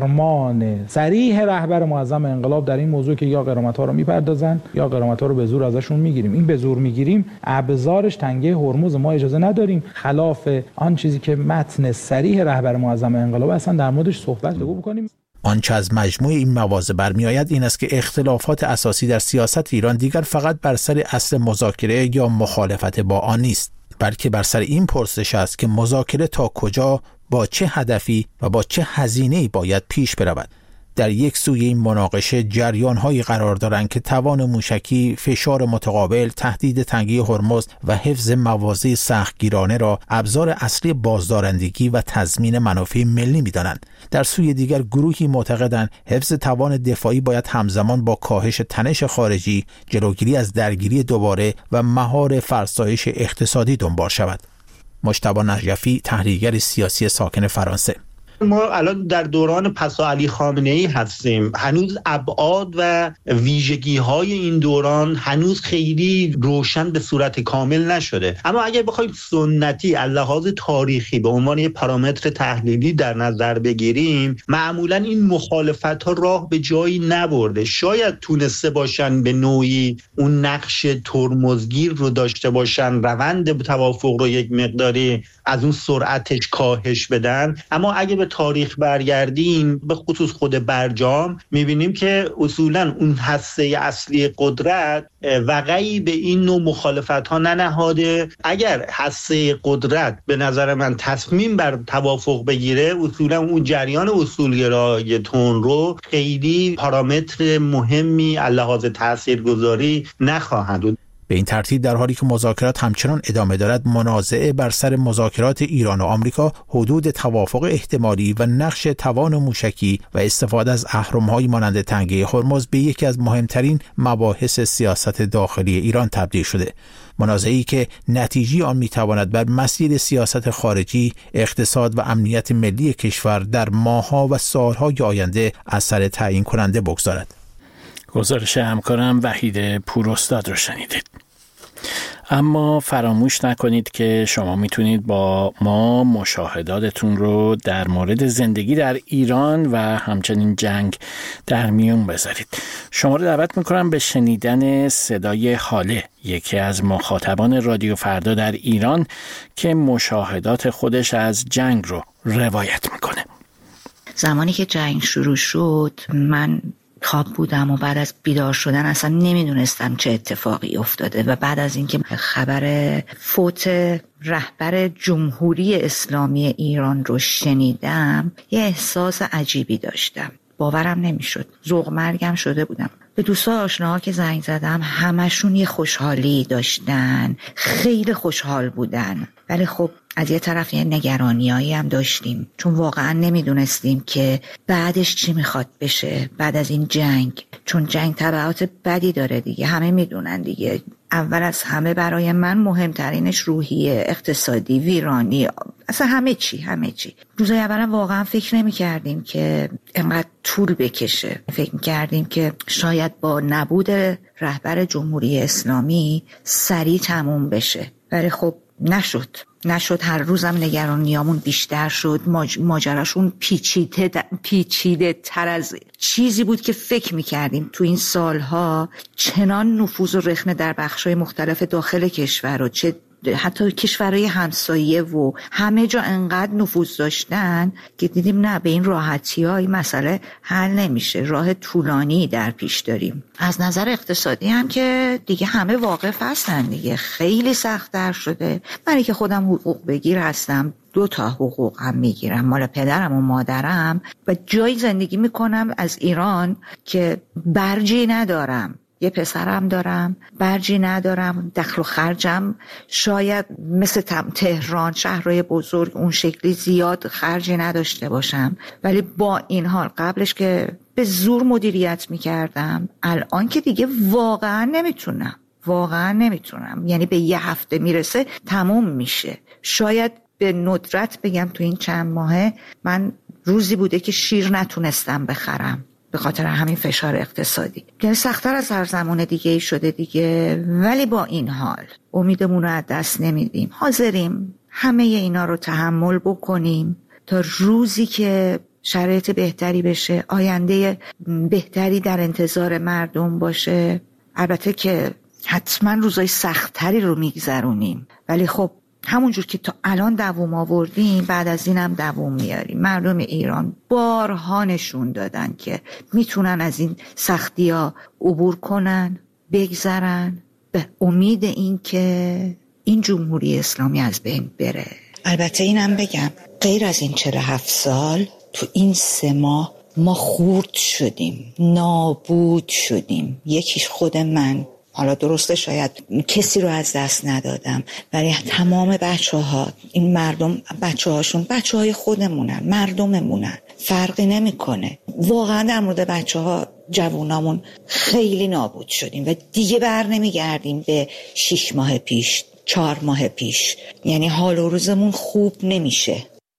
فرمان صریح رهبر معظم انقلاب در این موضوع که یا غرامت‌ها رو میپردازن یا غرامت‌ها رو به زور ازشون میگیریم. این به زور میگیریم ابزارش تنگه هرمز، ما اجازه نداریم. خلاف آن چیزی که متن صریح رهبر معظم انقلاب اصلا در موردش صحبت بکنیم. آنچه از مجموع این مواضع برمیآید این است که اختلافات اساسی در سیاست ایران دیگر فقط بر سر اصل مذاکره یا مخالفت با آن نیست، بلکه بر سر این پرسش است که مذاکره تا کجا، با چه هدفی و با چه هزینه‌ای باید پیش برود. در یک سوی این مناقشه جریان‌هایی قرار دارند که توان موشکی، فشار متقابل، تهدید تنگی هرمز و حفظ مواضع سختگیرانه را ابزار اصلی بازدارندگی و تضمین منافع ملی می‌دانند. در سوی دیگر گروهی معتقدند حفظ توان دفاعی باید همزمان با کاهش تنش خارجی، جلوگیری از درگیری دوباره و مهار فرسایش اقتصادی دنبال شود. مجتبی نجفی، تحلیلگر سیاسی ساکن فرانسه: ما الان در دوران پسا علی خامنه‌ای هستیم. هنوز ابعاد و ویژگی‌های این دوران هنوز خیلی روشن به صورت کامل نشده. اما اگر بخوایم سنتی از لحاظ تاریخی به عنوان یک پارامتر تحلیلی در نظر بگیریم، معمولاً این مخالفت‌ها راه به جایی نبرده. شاید تونسته باشن به نوعی اون نقش ترمزگیر رو داشته باشن، روند توافق رو یک مقداری از اون سرعتش کاهش بدن. اما اگه به تاریخ برگردیم، به خصوص خود برجام، میبینیم که اصولاً اون هسته اصلی قدرت وقعی به این نوع مخالفت ها ننهاده. اگر هسته قدرت به نظر من تصمیم بر توافق بگیره، اصولاً اون جریان اصولگرای تندرو خیلی پارامتر مهمی از لحاظ تاثیرگذاری نخواهند بود. به این ترتیب در حالی که مذاکرات همچنان ادامه دارد، منازعه بر سر مذاکرات ایران و آمریکا، حدود توافق احتمالی و نقش توان موشکی و استفاده از اهرم‌هایی مانند تنگه هرمز به یکی از مهمترین مباحث سیاست داخلی ایران تبدیل شده. منازعه‌ای که نتیجه آن میتواند بر مسیر سیاست خارجی، اقتصاد و امنیت ملی کشور در ماه‌ها و سال‌های آینده اثر تعیین کننده بگذارد. گزارش همکارم وحید پوراستاد رو شنیدید. اما فراموش نکنید که شما میتونید با ما مشاهداتتون رو در مورد زندگی در ایران و همچنین جنگ در میون بذارید. شما رو دعوت میکنم به شنیدن صدای حاله، یکی از مخاطبان رادیو فردا در ایران که مشاهدات خودش از جنگ رو روایت میکنه. زمانی که جنگ شروع شد، من خواب بودم و بعد از بیدار شدن اصلا نمیدونستم چه اتفاقی افتاده و بعد از اینکه خبر فوت رهبر جمهوری اسلامی ایران رو شنیدم، یه احساس عجیبی داشتم. باورم نمیشد. ذوق مرگم شده بودم. به دوستا آشناها که زنگ زدم، همشون یه خوشحالی داشتن، خیلی خوشحال بودن. ولی خب از یه طرف یه نگرانیایی هم داشتیم، چون واقعا نمیدونستیم که بعدش چی میخواد بشه بعد از این جنگ، چون جنگ تبعات بدی داره دیگه، همه میدونن دیگه. اول از همه برای من مهمترینش روحیه، اقتصادی، ویرانی، اصلا همه چی. روزای اولا واقعا فکر نمی کردیم که اینقدر طول بکشه. فکر می کردیم که شاید با نبود رهبر جمهوری اسلامی سریع تموم بشه، ولی خب نشد. هر روزم نگرانیامون بیشتر شد. ماجراشون پیچیده تر از چیزی بود که فکر میکردیم. تو این سالها چنان نفوذ و رخنه در بخشای مختلف داخل کشور و چه حتی کشورهای همسایه و همه جا انقدر نفوذ داشتن که دیدیم نه، به این راحتی ها این مسئله حل نمیشه، راه طولانی در پیش داریم. از نظر اقتصادی هم که دیگه همه واقف هستن دیگه، خیلی سخت‌تر شده. من که خودم حقوق بگیر هستم، 2 حقوق هم میگیرم، مال پدرم و مادرم، و جایی زندگی میکنم از ایران که برجی ندارم. یه پسرم دارم، برجی ندارم، دخل و خرجم شاید مثل تهران، شهرهای بزرگ، اون شکلی زیاد خرجی نداشته باشم. ولی با این حال قبلش که به زور مدیریت میکردم، الان که دیگه واقعا نمیتونم. یعنی به 1 هفته میرسه تموم میشه. شاید به ندرت بگم تو این چند ماهه من روزی بوده که شیر نتونستم بخرم به خاطر همین فشار اقتصادی. یعنی سخت‌تر از هر زمان دیگه شده دیگه. ولی با این حال امیدمون رو از دست نمیدیم، حاضریم همه اینا رو تحمل بکنیم تا روزی که شرایط بهتری بشه، آینده بهتری در انتظار مردم باشه. البته که حتما روزای سخت‌تری رو میگذرونیم، ولی خب همونجور که تا الان دوام آوردیم بعد از اینم دوام میاریم. مردم ایران بارها نشون دادن که میتونن از این سختی‌ها عبور کنن، بگذرن به امید این که این جمهوری اسلامی از بین بره. البته اینم بگم غیر از این 47 سال تو این 3 ماه ما خورد شدیم، نابود شدیم. یکیش خود من، حالا درسته شاید کسی رو از دست ندادم، ولی تمام بچه‌ها، این مردم بچه‌هاشون بچه‌های خودمونن، مردممونن، فرقی نمیکنه. واقعا در مورد بچه‌ها جوونامون خیلی نابود شدیم و دیگه بر نمیگردیم به 6 ماه پیش، 4 ماه پیش. یعنی حال و روزمون خوب نمیشه.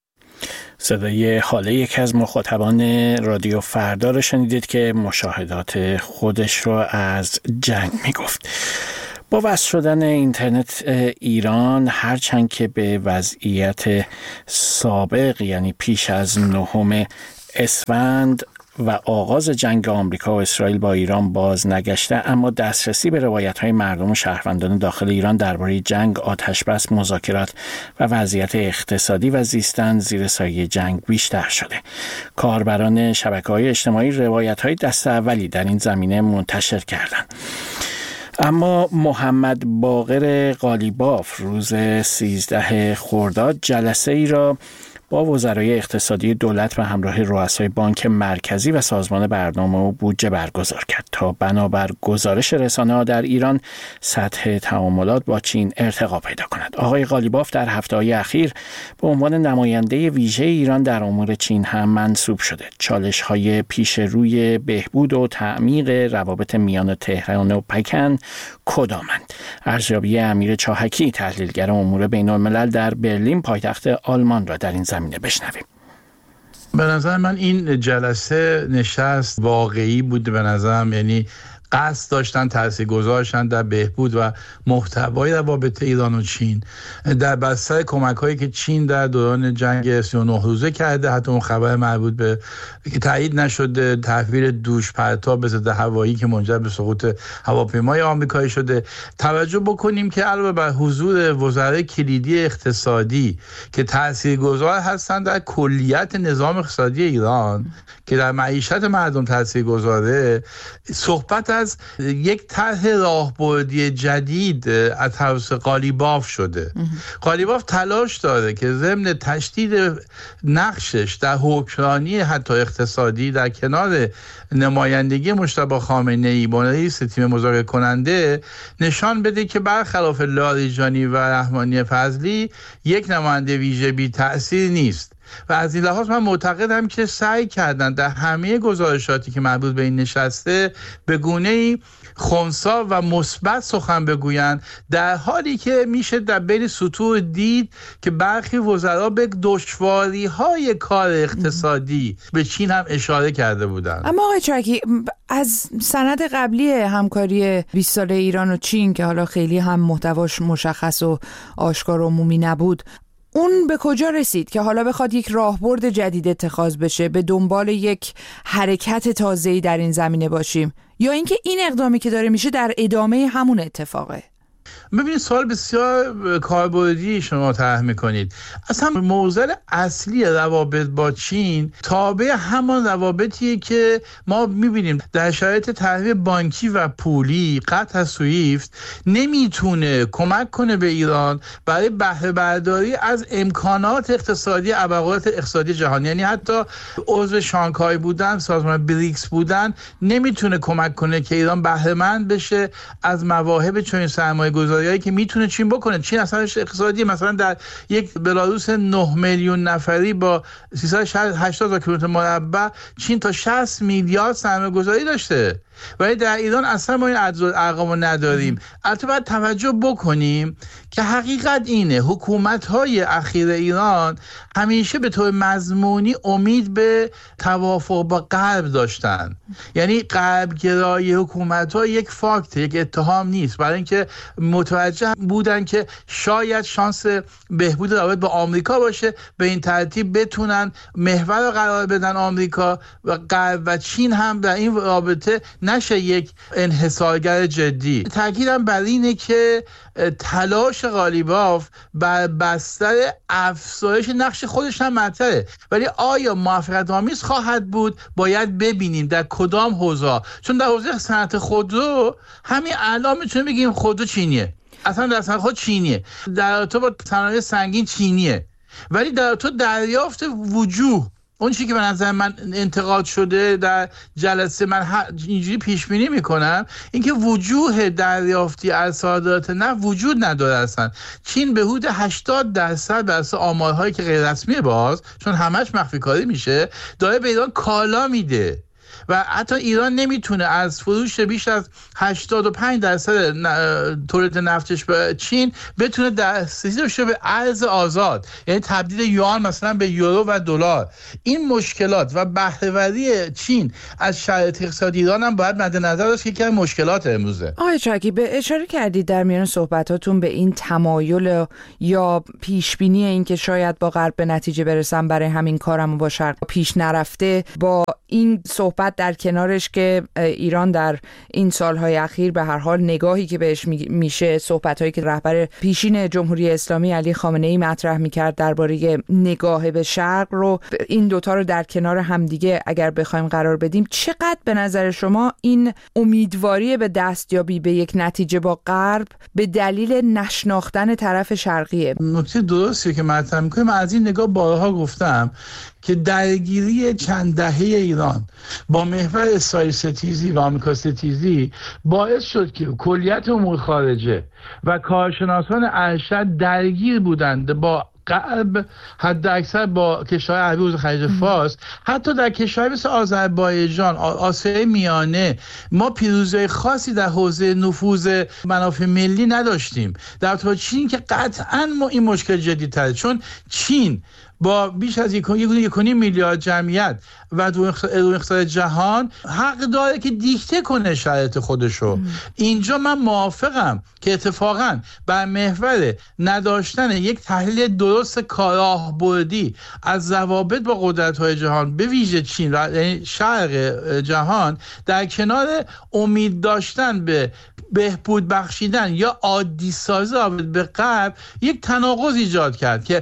صدای حاله یکی از مخاطبان رادیو فردا رو شنیدید که مشاهدات خودش رو از جنگ میگفت. با وصل شدن اینترنت ایران، هرچند که به وضعیت سابق یعنی پیش از 9 اسفند و آغاز جنگ آمریکا و اسرائیل با ایران باز نگشته، اما دسترسی به روایت‌های مردم و شهروندان داخل ایران درباره جنگ، آتش‌بس، مذاکرات و وضعیت اقتصادی و زیستن زیر سایه جنگ بیشتر شده. کاربران شبکه‌های اجتماعی روایت‌های دست اولی در این زمینه منتشر کردند. اما محمد باقر قالیباف روز 13 خرداد جلسه ای را با وزرای اقتصادی دولت و همراه رؤسای بانک مرکزی و سازمان برنامه و بودجه برگزار کرد تا بنابر گزارش رسانه‌ها در ایران سطح تعاملات با چین ارتقا پیدا کند. آقای قالیباف در هفته‌های اخیر به عنوان نماینده ویژه ایران در امور چین هم منصوب شده. چالش‌های پیش روی بهبود و تعمیق روابط میان تهران و پکن کدامند؟ ارزیابی امیر چاهکی، تحلیلگر امور بین‌الملل در برلین پایتخت آلمان را در این زمینه بشنویم. به نظر من این جلسه نشست واقعی بود. به نظرم یعنی قصد داشتن تاثیرگذارشن در بهبود و محتوای روابط ایران و چین در بستر کمک‌هایی که چین در دوران جنگ 39 روزه کرده. حتی اون خبر مربوط به که تایید نشده تحویل دوش پرتاب به ضد هوایی که منجر به سقوط هواپیمای آمریکایی شده. توجه بکنیم که علاوه بر حضور وزرای کلیدی اقتصادی که تاثیرگذار هستند در کلیت نظام اقتصادی ایران که در معیشت مردم تاثیرگذاره، صحبت از یک طرح راهبردی جدید از طرف قالیباف شده. قالیباف تلاش داره که ضمن تشدید نقشش در حکمرانی حتی اقتصادی در کنار نمایندگی مجتبی خامنه‌ای به رئیس تیم مذاکره کننده نشان بده که برخلاف لاریجانی و رحمانی فضلی یک نماینده ویژه بی تأثیر نیست. و از این لحاظ من معتقدم که سعی کردن در همه گزارشاتی که مربوط به این نشسته به گونه‌ای خنثی و مثبت سخن بگویند، در حالی که میشه در بین سطور دید که برخی وزرا به دشواری‌های کار اقتصادی به چین هم اشاره کرده بودند. اما آقای چاهکی، از سند قبلی همکاری 20 ساله ایران و چین که حالا خیلی هم محتواش مشخص و آشکار و عمومی نبود، اون به کجا رسید که حالا بخواد یک راهبرد جدید اتخاذ بشه، به دنبال یک حرکت تازه‌ای در این زمینه باشیم، یا اینکه این اقدامی که داره میشه در ادامه همون اتفاقه؟ ببینید، سوال بسیار کاربردی شما طرح میکنید. اصلا موضوع اصلی روابط با چین تابع همان روابطیه که ما میبینیم در شرایط تحریم بانکی و پولی. قطع سویفت نمیتونه کمک کنه به ایران برای بهره برداری از امکانات اقتصادی ابرقدرت اقتصادی جهانی. یعنی حتی عضو شانگهای بودن، سازمان بریکس بودن، نمیتونه کمک کنه که ایران بهره مند بشه از مواهب چنین سرمایه‌گذاری که میتونه چین بکنه. چین اصلا اقتصادی مثلا در یک بلاروس 9 میلیون نفری با 380,000 کیلومتر مربع چین تا 60 میلیارد سرمایه‌گذاری داشته، ولی در ایران اصلا ما این ارقامو نداریم. البته باید توجه بکنیم که حقیقت اینه حکومت‌های اخیر ایران همیشه به طور مضمونی امید به توافق با غرب داشتن. یعنی غربگرایی حکومت‌ها یک فاکت، یک اتهام نیست، برای اینکه متوجه بودن که شاید شانس بهبود روابط با آمریکا باشه، به این ترتیب بتونن محور رو قرار بدن آمریکا و غرب و چین هم در این رابطه نشه یک انحصارگر جدی. تاکیدم بر اینه که تلاش قالیباف بر بستر افزایش نقش خودش هم مطرحه، ولی آیا موفقیت آمیز خواهد بود باید ببینیم در کدام حوزه. چون در حوزه صنعت خودرو همین الان میتونیم بگیم خودرو چینیه، اصلا در صنعت خود چینیه، در تو با صنایع سنگین چینیه، ولی در تو دریافت وجوه، اون چیزی که به نظر من انتقاد شده در جلسه، من اینجوری پیش بینی میکنم اینکه وجوه دریافتی از صادرات نفت وجود نداره. اصلا چین به حدود 80% بر اساس آمارهایی که غیر رسمی باز، چون همش مخفی کاری میشه، داره به ایران کالا میده و حتی ایران نمیتونه از فروش بیش از 85% تولید نفتش به چین بتونه دسترسی داشته به ارز آزاد، یعنی تبدیل یوان مثلا به یورو و دلار. این مشکلات و بهره‌وری چین از شرایط اقتصادی ایران هم باید مد نظر داشت که یکی از مشکلات امروزه. آقای چاکی، به اشاره کردید در میان صحبتاتون به این تمایل یا پیش بینی این که شاید با غرب به نتیجه برسم، برای همین کارم با شرق پیش نرفته. با این صحبت در کنارش که ایران در این سالهای اخیر به هر حال نگاهی که بهش میشه، صحبت‌هایی که رهبر پیشین جمهوری اسلامی علی خامنه‌ای مطرح میکرد درباره نگاه به شرق رو، این دوتا رو در کنار همدیگه اگر بخوایم قرار بدیم، چقدر به نظر شما این امیدواری به دستیابی به یک نتیجه با غرب به دلیل نشناختن طرف شرقیه؟ نکته درستیه که مطرح می‌کنیم. من از این نگاه بارها گفتم که درگیری چند دهه ایران با محور اسرائیل ستیزی و آمریکا ستیزی باعث شد که کلیت امور خارجه و کارشناسان ارشد درگیر بودند با غرب، حد اکثر با کشورهای عربی حوزه خلیج فارس، حتی در کشورهای مثل آذربایجان، آسیای میانه ما پیروزی خاصی در حوزه نفوذ منافع ملی نداشتیم. در تو چین که قطعاً این مشکل جدی‌تره، چون چین با بیش از 1.5 میلیارد جمعیت و دو اقتصاد جهان حق داره که دیکته کنه شرایط خودشو. اینجا من موافقم که اتفاقا بر محور نداشتن یک تحلیل درست کارآهبردی از ضوابط با قدرت‌های جهان، به ویژه چین و یعنی شرق جهان، در کنار امید داشتن به بهبود بخشیدن یا عادی سازی به غرب، یک تناقض ایجاد کرد که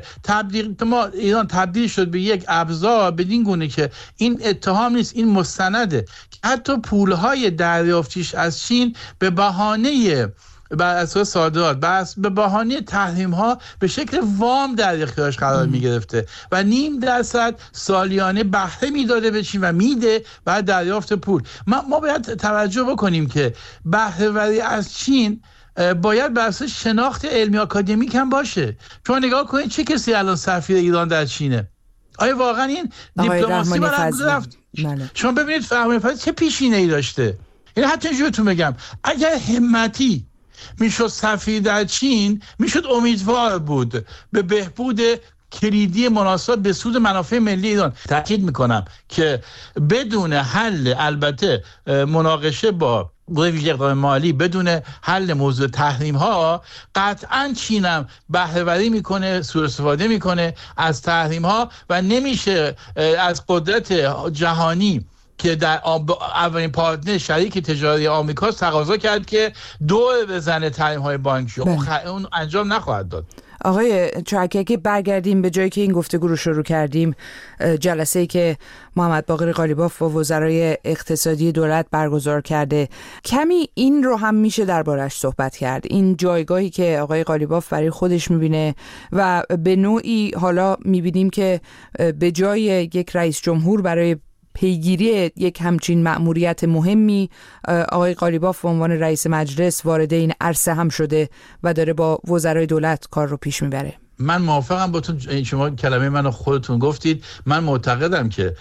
ایران تبدیل شد به یک ابزار، بدین گونه که این اتهام نیست، این مستنده که حتی پولهای دریافتیش از چین به بهانه بر اساس صادرات، به بهانه تحریم ها به شکل وام در اختیارش قرار می گرفته و 0.5% سالیانه بهره میداده به چین و میده بعد دریافت پول. ما باید توجه بکنیم که بهره وری از چین باید بر اساس شناخت علمی آکادمیک هم باشه. شما نگاه کنید چه کسی الان سفیر ایران در چینه؟ آیا واقعا این دیپلماسی برام رفت؟ شما ببینید فهمی فضل چه پیشینه‌ای داشته. یعنی حتی اینجورتون بگم اگر همتی میشد سفیر در چین، میشد امیدوار بود به بهبود کلیدی مناسب به سود منافع ملی ایران. تاکید میکنم که بدون حل، البته مناقشه با ویژه اقدام مالی، بدون حل موضوع تحریم ها، قطعا چینم بهره وری میکنه، سوء استفاده میکنه از تحریم ها و نمیشه از قدرت جهانی که در اولین پارتنر شریک تجاری آمریکا تقاضا کرد که دور بزنه تحریم‌های بانکی. اون انجام نخواهد داد. آقای چاکی، اگه برگردیم به جایی که این گفتگو رو شروع کردیم، جلسه‌ای که محمد باقر قالیباف با وزرای اقتصادی دولت برگزار کرده، کمی این رو هم میشه دربارش صحبت کرد، این جایگاهی که آقای قالیباف برای خودش میبینه و به نوعی حالا میبینیم که به جای یک رئیس جمهور برای پیگیری یک همچین مأموریت مهمی، آقای قالیباف به عنوان رئیس مجلس وارد این عرصه هم شده و داره با وزرای دولت کار رو پیش میبره. من موافقم باتون، شما کلمه منو خودتون گفتید. من معتقدم که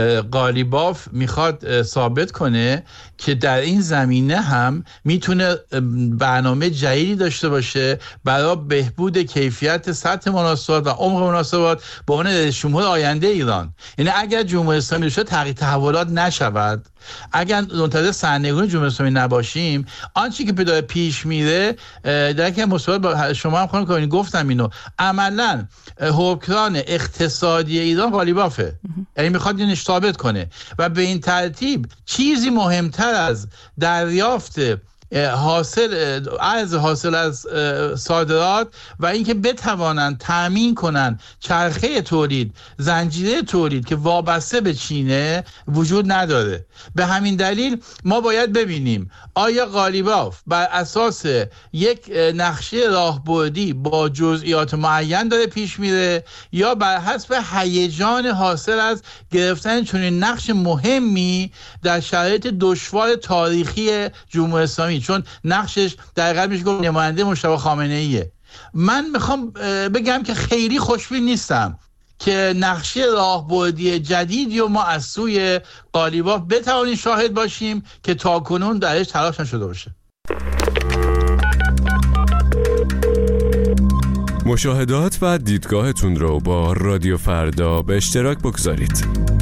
قالیباف میخواد ثابت کنه که در این زمینه هم میتونه برنامه جدیدی داشته باشه برای بهبود کیفیت سطح مناسبات و عمق مناسبات به عنوان رئیس جمهور آینده ایران. یعنی اگر جمهوری اسلامی بشه تغییر تحولات نشود، اگر منتظر سرنگونی جمهوری اسلامی نباشیم، آنچه که داره پیش میره در که مصاحبه با شما هم خانم کامینی گفتم اینو، عملاً حکمران اقتصادی ایران قالیبافه. یعنی میخواد اینو ثابت کنه و به این ترتیب چیزی مهمتر از دریافت حاصل از صادرات و اینکه بتوانند تامین کنند چرخه تولید، زنجیره تولید که وابسته به چینه وجود نداره. به همین دلیل ما باید ببینیم آیا قالیباف بر اساس یک نقشه راهبردی با جزئیات معین داره پیش میره یا بر حسب هیجان حاصل از گرفتن چنین نقش مهمی در شرایط دشوار تاریخی جمهوری اسلامی، چون نقشش در حقیقت میشه گفت نماینده مجتبی خامنه ایه. من میخوام بگم که خیلی خوشبین نیستم که نقشه راهبردی جدیدی و ما از سوی قالیباف بتوانیم شاهد باشیم که تاکنون درش تلاش نشده باشه. مشاهدات و دیدگاهتون رو با رادیو فردا به اشتراک بگذارید.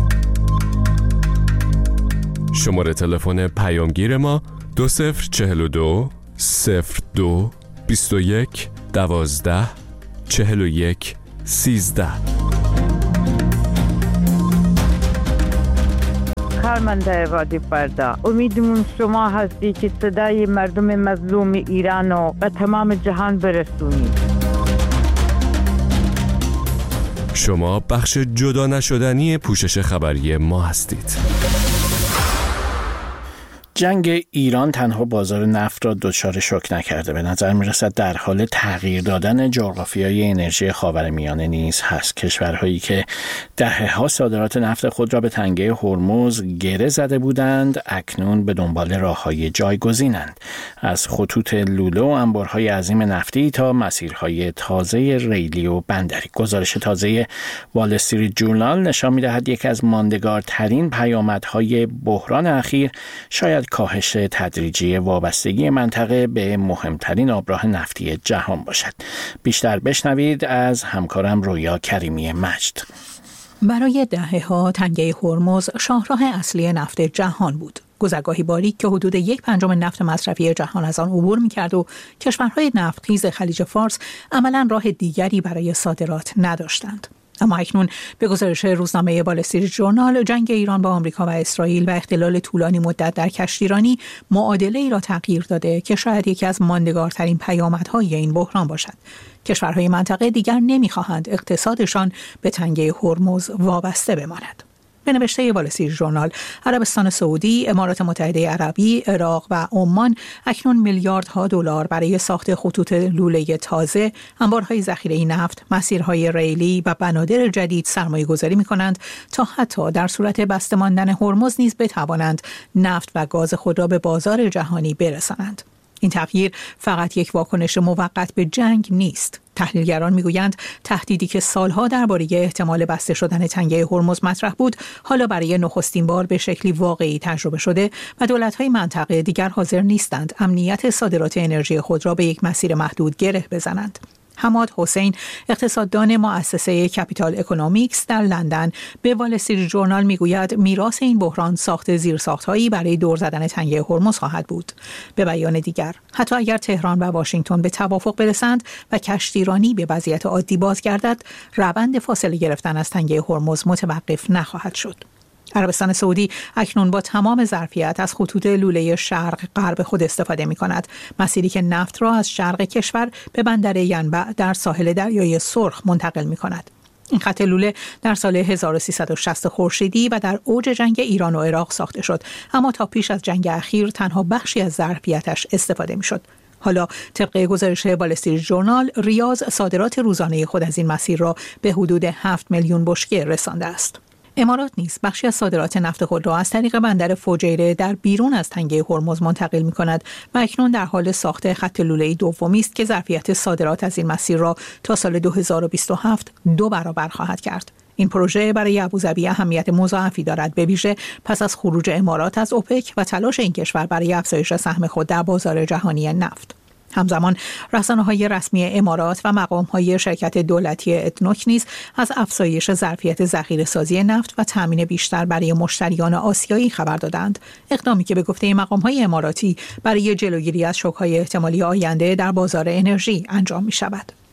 شماره تلفن پیامگیر ما 2042 02 21 12 41 13. کارمنده رادیو فردا، امیدمون شما هستی که صدای مردم مظلوم ایران رو به تمام جهان برسونید. شما بخش جدا نشدنی پوشش خبری ما هستید. جنگ ایران تنها بازار نفت را دچار شوک نکرده، به نظر می‌رسد در حال تغییر دادن جغرافیای انرژی خاورمیانه نیز هست. کشورهایی که دهه‌ها صادرات نفت خود را به تنگه هرمز گره زده بودند اکنون به دنبال راه‌های جایگزینند، از خطوط لوله و انبارهای عظیم نفتی تا مسیرهای تازه ریلی و بندری. گزارش تازه وال استریت جورنال نشان می‌دهد یکی از ماندگارترین پیامدهای بحران اخیر شاید کاهش تدریجی وابستگی منطقه به مهمترین آبراه نفتی جهان باشد. بیشتر بشنوید از همکارم رویا کریمی مجد. برای دهه‌ها تنگه هرمز شاهراه اصلی نفت جهان بود. گذرگاهی باریک که حدود 1/5 نفت مصرفی جهان از آن عبور می‌کرد و کشورهای نفتخیز خلیج فارس عملاً راه دیگری برای صادرات نداشتند. اما اکنون به گزارش روزنامه وال استریت جورنال، جنگ ایران با آمریکا و اسرائیل و اختلال طولانی مدت در کشتیرانی معادله ای را تغییر داده که شاید یکی از ماندگارترین پیامدهای این بحران باشد. کشورهای منطقه دیگر نمی‌خواهند اقتصادشان به تنگه هرمز وابسته بماند. به نوشته وال استریت جورنال، عربستان سعودی، امارات متحده عربی، عراق و عمان اکنون میلیاردها دلار برای ساخت خطوط لوله تازه، انبارهای ذخیره نفت، مسیرهای ریلی و بنادر جدید سرمایه‌گذاری می‌کنند تا حتی در صورت بسته ماندن هرمز نیز بتوانند نفت و گاز خود را به بازار جهانی برسانند. این تغییر فقط یک واکنش موقت به جنگ نیست. تحلیلگران میگویند تهدیدی که سالها درباره احتمال بسته شدن تنگه هرمز مطرح بود، حالا برای نخستین بار به شکلی واقعی تجربه شده و دولت‌های منطقه دیگر حاضر نیستند امنیت صادرات انرژی خود را به یک مسیر محدود گره بزنند. حماد حسین، اقتصاددان مؤسسه کپیتال اکونومیکس در لندن، به وال استریت جورنال میگوید میراث این بحران ساخت زیرساخت‌هایی برای دور زدن تنگه هرمز خواهد بود. به بیان دیگر، حتی اگر تهران و واشنگتن به توافق برسند و کشتیرانی به وضعیت عادی بازگردد، روند فاصله گرفتن از تنگه هرمز متوقف نخواهد شد. عربستان سعودی اکنون با تمام ظرفیت از خطوط لوله شرق غرب خود استفاده می کند، مسیری که نفت را از شرق کشور به بندر ینبع در ساحل دریای سرخ منتقل می کند. این خط لوله در سال 1360 خورشیدی و در اوج جنگ ایران و عراق ساخته شد، اما تا پیش از جنگ اخیر تنها بخشی از ظرفیتش استفاده می شد. حالا طبق گزارش وال استریت جورنال، ریاض صادرات روزانه خود از این مسیر را به حدود 7 میلیون بشکه رسانده است. امارات نیز بخشی از صادرات نفت خود را از طریق بندر فجیره در بیرون از تنگه هرمز منتقل می کند و اکنون در حال ساخت خط لوله‌ای دومی است که ظرفیت صادرات از این مسیر را تا سال 2027 2 برابر خواهد کرد. این پروژه برای ابوظبی اهمیت مضاعفی دارد، به ویژه پس از خروج امارات از اوپک و تلاش این کشور برای افزایش سهم خود در بازار جهانی نفت. همزمان رسانه‌های رسمی امارات و مقام‌های شرکت دولتی ادنوک نیز از افزایش ظرفیت ذخیره‌سازی نفت و تامین بیشتر برای مشتریان آسیایی خبر دادند، اقدامی که به گفته مقام‌های اماراتی برای جلوگیری از شوک‌های احتمالی آینده در بازار انرژی انجام می‌شود.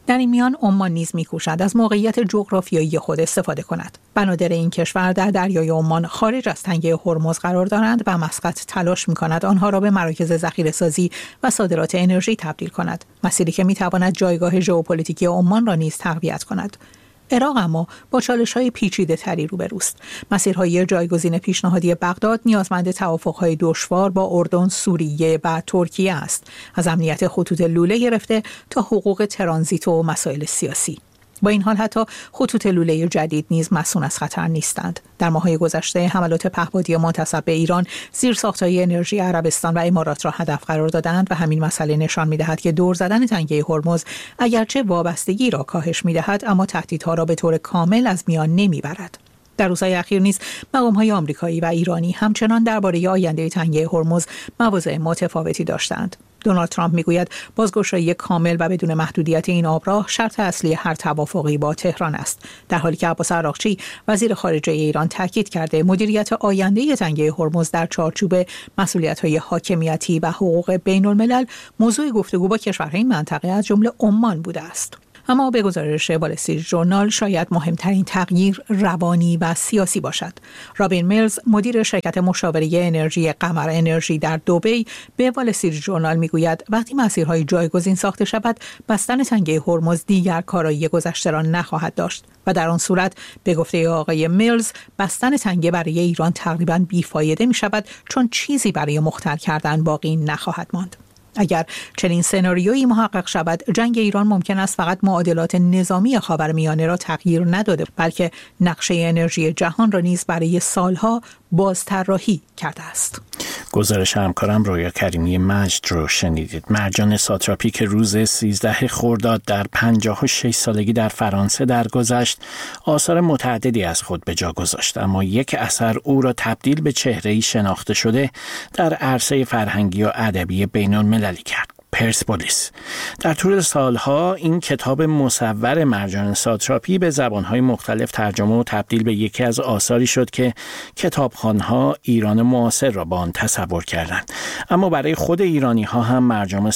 در این میان عمان نیز می‌کوشد از موقعیت جغرافیایی خود استفاده کند. بنادر این کشور در دریای عمان خارج از تنگه هرمز قرار دارند و مسقط تلاش می‌کند آنها را به مراکز ذخیره‌سازی و صادرات انرژی تبدیل کند، مسیری که می‌تواند جایگاه ژئوپلیتیکی عمان را نیز تقویت کند. عراق اما با چالش‌های پیچیده‌تری روبروست. مسیرهای جایگزین پیشنهادی بغداد نیازمند توافق‌های دشوار با اردن، سوریه و ترکیه است، از امنیت خطوط لوله گرفته تا حقوق ترانزیت و مسائل سیاسی. با این حال حتی خطوط لوله جدید نیز مصون از خطر نیستند. در ماه‌های گذشته حملات پهپادی منتسب به ایران زیرساخت‌های انرژی عربستان و امارات را هدف قرار دادند و همین مسئله نشان می‌دهد که دور زدن تنگه هرمز اگرچه وابستگی را کاهش می‌دهد اما تهدیدها را به طور کامل از میان نمی‌برد. در روزهای اخیر نیز مقام‌های آمریکایی و ایرانی همچنان درباره آینده تنگه هرمز مواضع متفاوتی داشتند. دونالد ترامپ میگوید بازگشایی کامل و بدون محدودیت این آبراه شرط اصلی هر توافقی با تهران است، در حالی که عباس عراقچی وزیر خارجه ایران تاکید کرده مدیریت آینده تنگه هرمز در چارچوب مسئولیت‌های حاکمیتی و حقوق بین‌الملل موضوع گفتگو با کشورهای منطقه از جمله عمان بوده است. اما به گزارش وال استریت ژورنال شاید مهمترین تغییر روانی و سیاسی باشد. رابین میلز مدیر شرکت مشاوره انرژی قمر انرژی در دبی به وال استریت ژورنال میگوید وقتی مسیرهای جایگزین ساخته شود بستن تنگه هرمز دیگر کارایی گذشته را نخواهد داشت و در آن صورت به گفته آقای میلز بستن تنگه برای ایران تقریباً بیفایده می شود چون چیزی برای مختل کردن باقی نخواهد ماند. اگر چنین سناریویی محقق شود، جنگ ایران ممکن است فقط معادلات نظامی خاورمیانه را تغییر نداده، بلکه نقشه انرژی جهان را نیز برای سالها بازطراحی کرده است. گزارش همکارم رویا کریمی مجد رو شنیدید. مرجان ساتراپی که روز 13 خرداد در 56 سالگی در فرانسه درگذشت، آثار متعددی از خود به جا گذاشت، اما یک اثر او را تبدیل به چهره‌ای شناخته شده در عرصه فرهنگی و ادبی بین‌المللی کرد. پرسپولیس. در طول سالها این کتاب مصور مرجان ساتراپی به زبانهای مختلف ترجمه و تبدیل به یکی از آثاری شد که کتابخوان‌ها ایران معاصر را با آن تصور کردند. اما برای خود ایرانی‌ها هم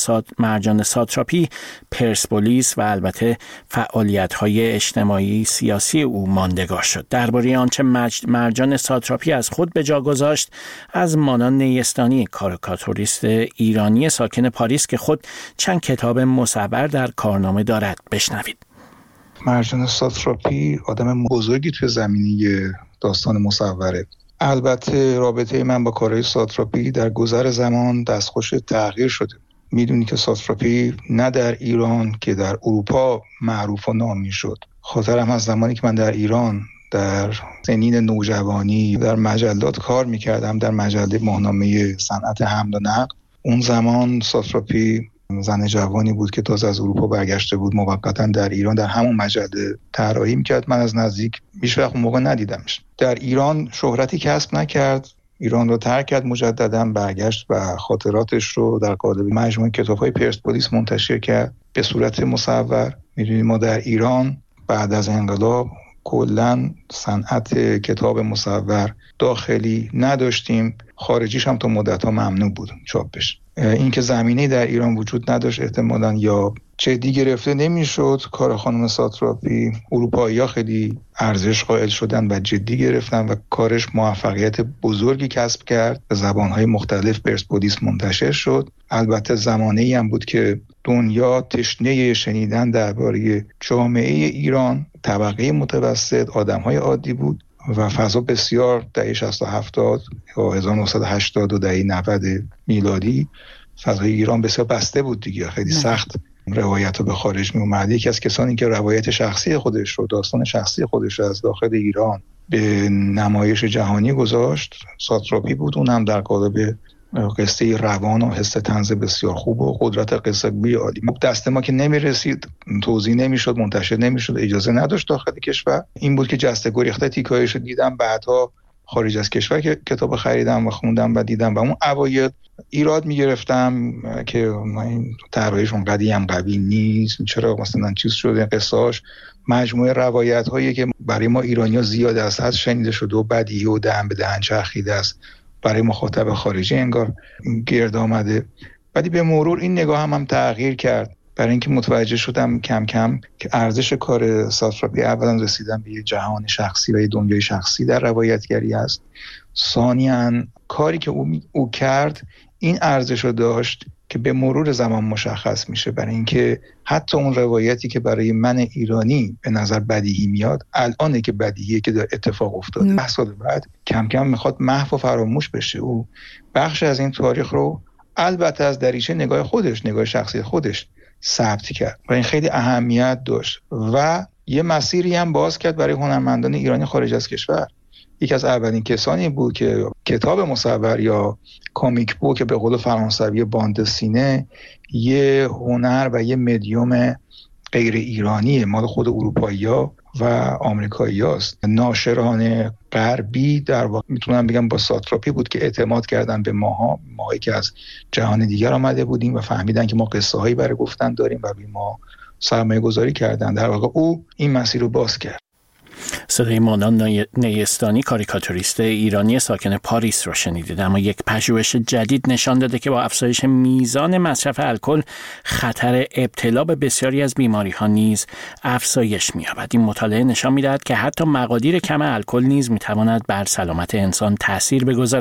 مرجان ساتراپی، پرسپولیس و البته فعالیت‌های اجتماعی سیاسی او ماندگار شد. درباره آنچه مرجان ساتراپی از خود به جا گذاشت از مانان نیستانی، کاریکاتوریست ایرانی ساکن پاریس که خود چند کتاب مصور در کارنامه دارد بشنوید. مرجان ساتراپی آدم بزرگی توی زمینه داستان مصوره. البته رابطه من با کارهای ساتراپی در گذر زمان دستخوش تغییر شده. میدونی که ساتراپی نه در ایران که در اروپا معروف و نامی شد. خاطرم از زمانی که من در ایران در سنین نوجوانی در مجلات کار میکردم، در مجله ماهنامه صنعت حمل و نقل. اون زمان ساتراپی زن جوانی بود که تازه از اروپا برگشته بود، موقتا در ایران در همون مجله طراحی میکرد. من از نزدیک هیچ وقت اون موقع ندیدمش. در ایران شهرتی کسب نکرد، ایران رو ترک کرد، مجددا برگشت و خاطراتش رو در قالب مجموعه کتاب‌های پرسپولیس منتشر کرد به صورت مصور. میدونید ما در ایران بعد از انقلاب کلاً صنعت کتاب مصور داخلی نداشتیم، خارجیش هم تا مدت‌ها ممنوع بود چاپش. این که زمینه در ایران وجود نداشت احتمالاً یا جدی گرفته نمیشد کار خانم ساتراپی. اروپایی‌ها خیلی ارزش قائل شدن و جدی گرفتن و کارش موفقیت بزرگی کسب کرد. به زبان‌های مختلف پرسپولیس منتشر شد. البته زمانه‌ای هم بود که دنیا تشنه شنیدن درباره جامعه ایران، طبقه متوسط، آدم‌های عادی بود و فضا بسیار دهه 60 و 70 یا 1980 و دهه 90 میلادی فضای ایران بسیار بسته بود دیگه. خیلی سخت روایت رو به خارج می اومد. یکی از کسانی که روایت شخصی خودش رو، داستان شخصی خودش از داخل ایران به نمایش جهانی گذاشت ساتراپی بود. اون هم در قالب قصه روان و حس طنز بسیار خوب و قدرت قصه گویی عالی. دست ما که نمیرسید، توضیح نمیشد، منتشر نمیشد، اجازه نداشت داخل کشور. این بود که جسته گریخته تیکایش رو دیدم، بعدها خارج از کشور که کتاب خریدم و خوندم و دیدم و اون اوایل ایراد میگرفتم که این طراحیش اونقدی هم قوی نیست، چرا مثلا چیز شده قصه‌اش مجموعه روایت هایی که برای ما ایرانی‌ها زیاد از حد شنیده شده و بدیهی و دهن به دهن چرخیده است، برای مخاطب خارجی انگار گرد آمده. ولی به مرور این نگاه هم تغییر کرد. برای اینکه متوجه شدم کم کم که ارزش کار ساتراپی اولا رسیدن به یه جهان شخصی و یه دنیای شخصی در روایتگری است. ثانیاً کاری که او کرد این ارزش رو داشت که به مرور زمان مشخص میشه، برای اینکه حتی اون روایتی که برای من ایرانی به نظر بدیهی میاد الانه که بدیهیه که در اتفاق افتاده. 10 سال بعد کم کم میخواد محو و فراموش بشه. او بخش از این تاریخ رو البته از دریچه نگاه خودش، نگاه شخصی خودش ثبت کرد و این خیلی اهمیت داشت و یه مسیری هم باز کرد برای هنرمندان ایرانی خارج از کشور. یکی از اولین کسانی بود که کتاب مصور یا کامیک بوک که به قول فرانسوی باند سینه یه هنر و یه مدیوم غیر ایرانی مال خود اروپایی‌ها و آمریکایی‌هاست. ناشران غربی در واقع میتونم بگم با ساتراپی بود که اعتماد کردن به ماهایی که از جهان دیگر آمده بودیم و فهمیدن که ما قصه هایی برای گفتن داریم و روی ما سرمایه گذاری کردن. در واقع او این مسیر رو باز کرد. صدای مانان نیستانی، کاریکاتوریست ایرانی ساکن پاریس رو شنیدید. اما یک پژوهش جدید نشان داده که با افزایش میزان مصرف الکل خطر ابتلا به بسیاری از بیماری‌ها نیز افزایش می‌یابد. این مطالعه نشان می‌دهد که حتی مقادیر کم الکل نیز می‌تواند بر سلامت انسان تأثیر بگذارد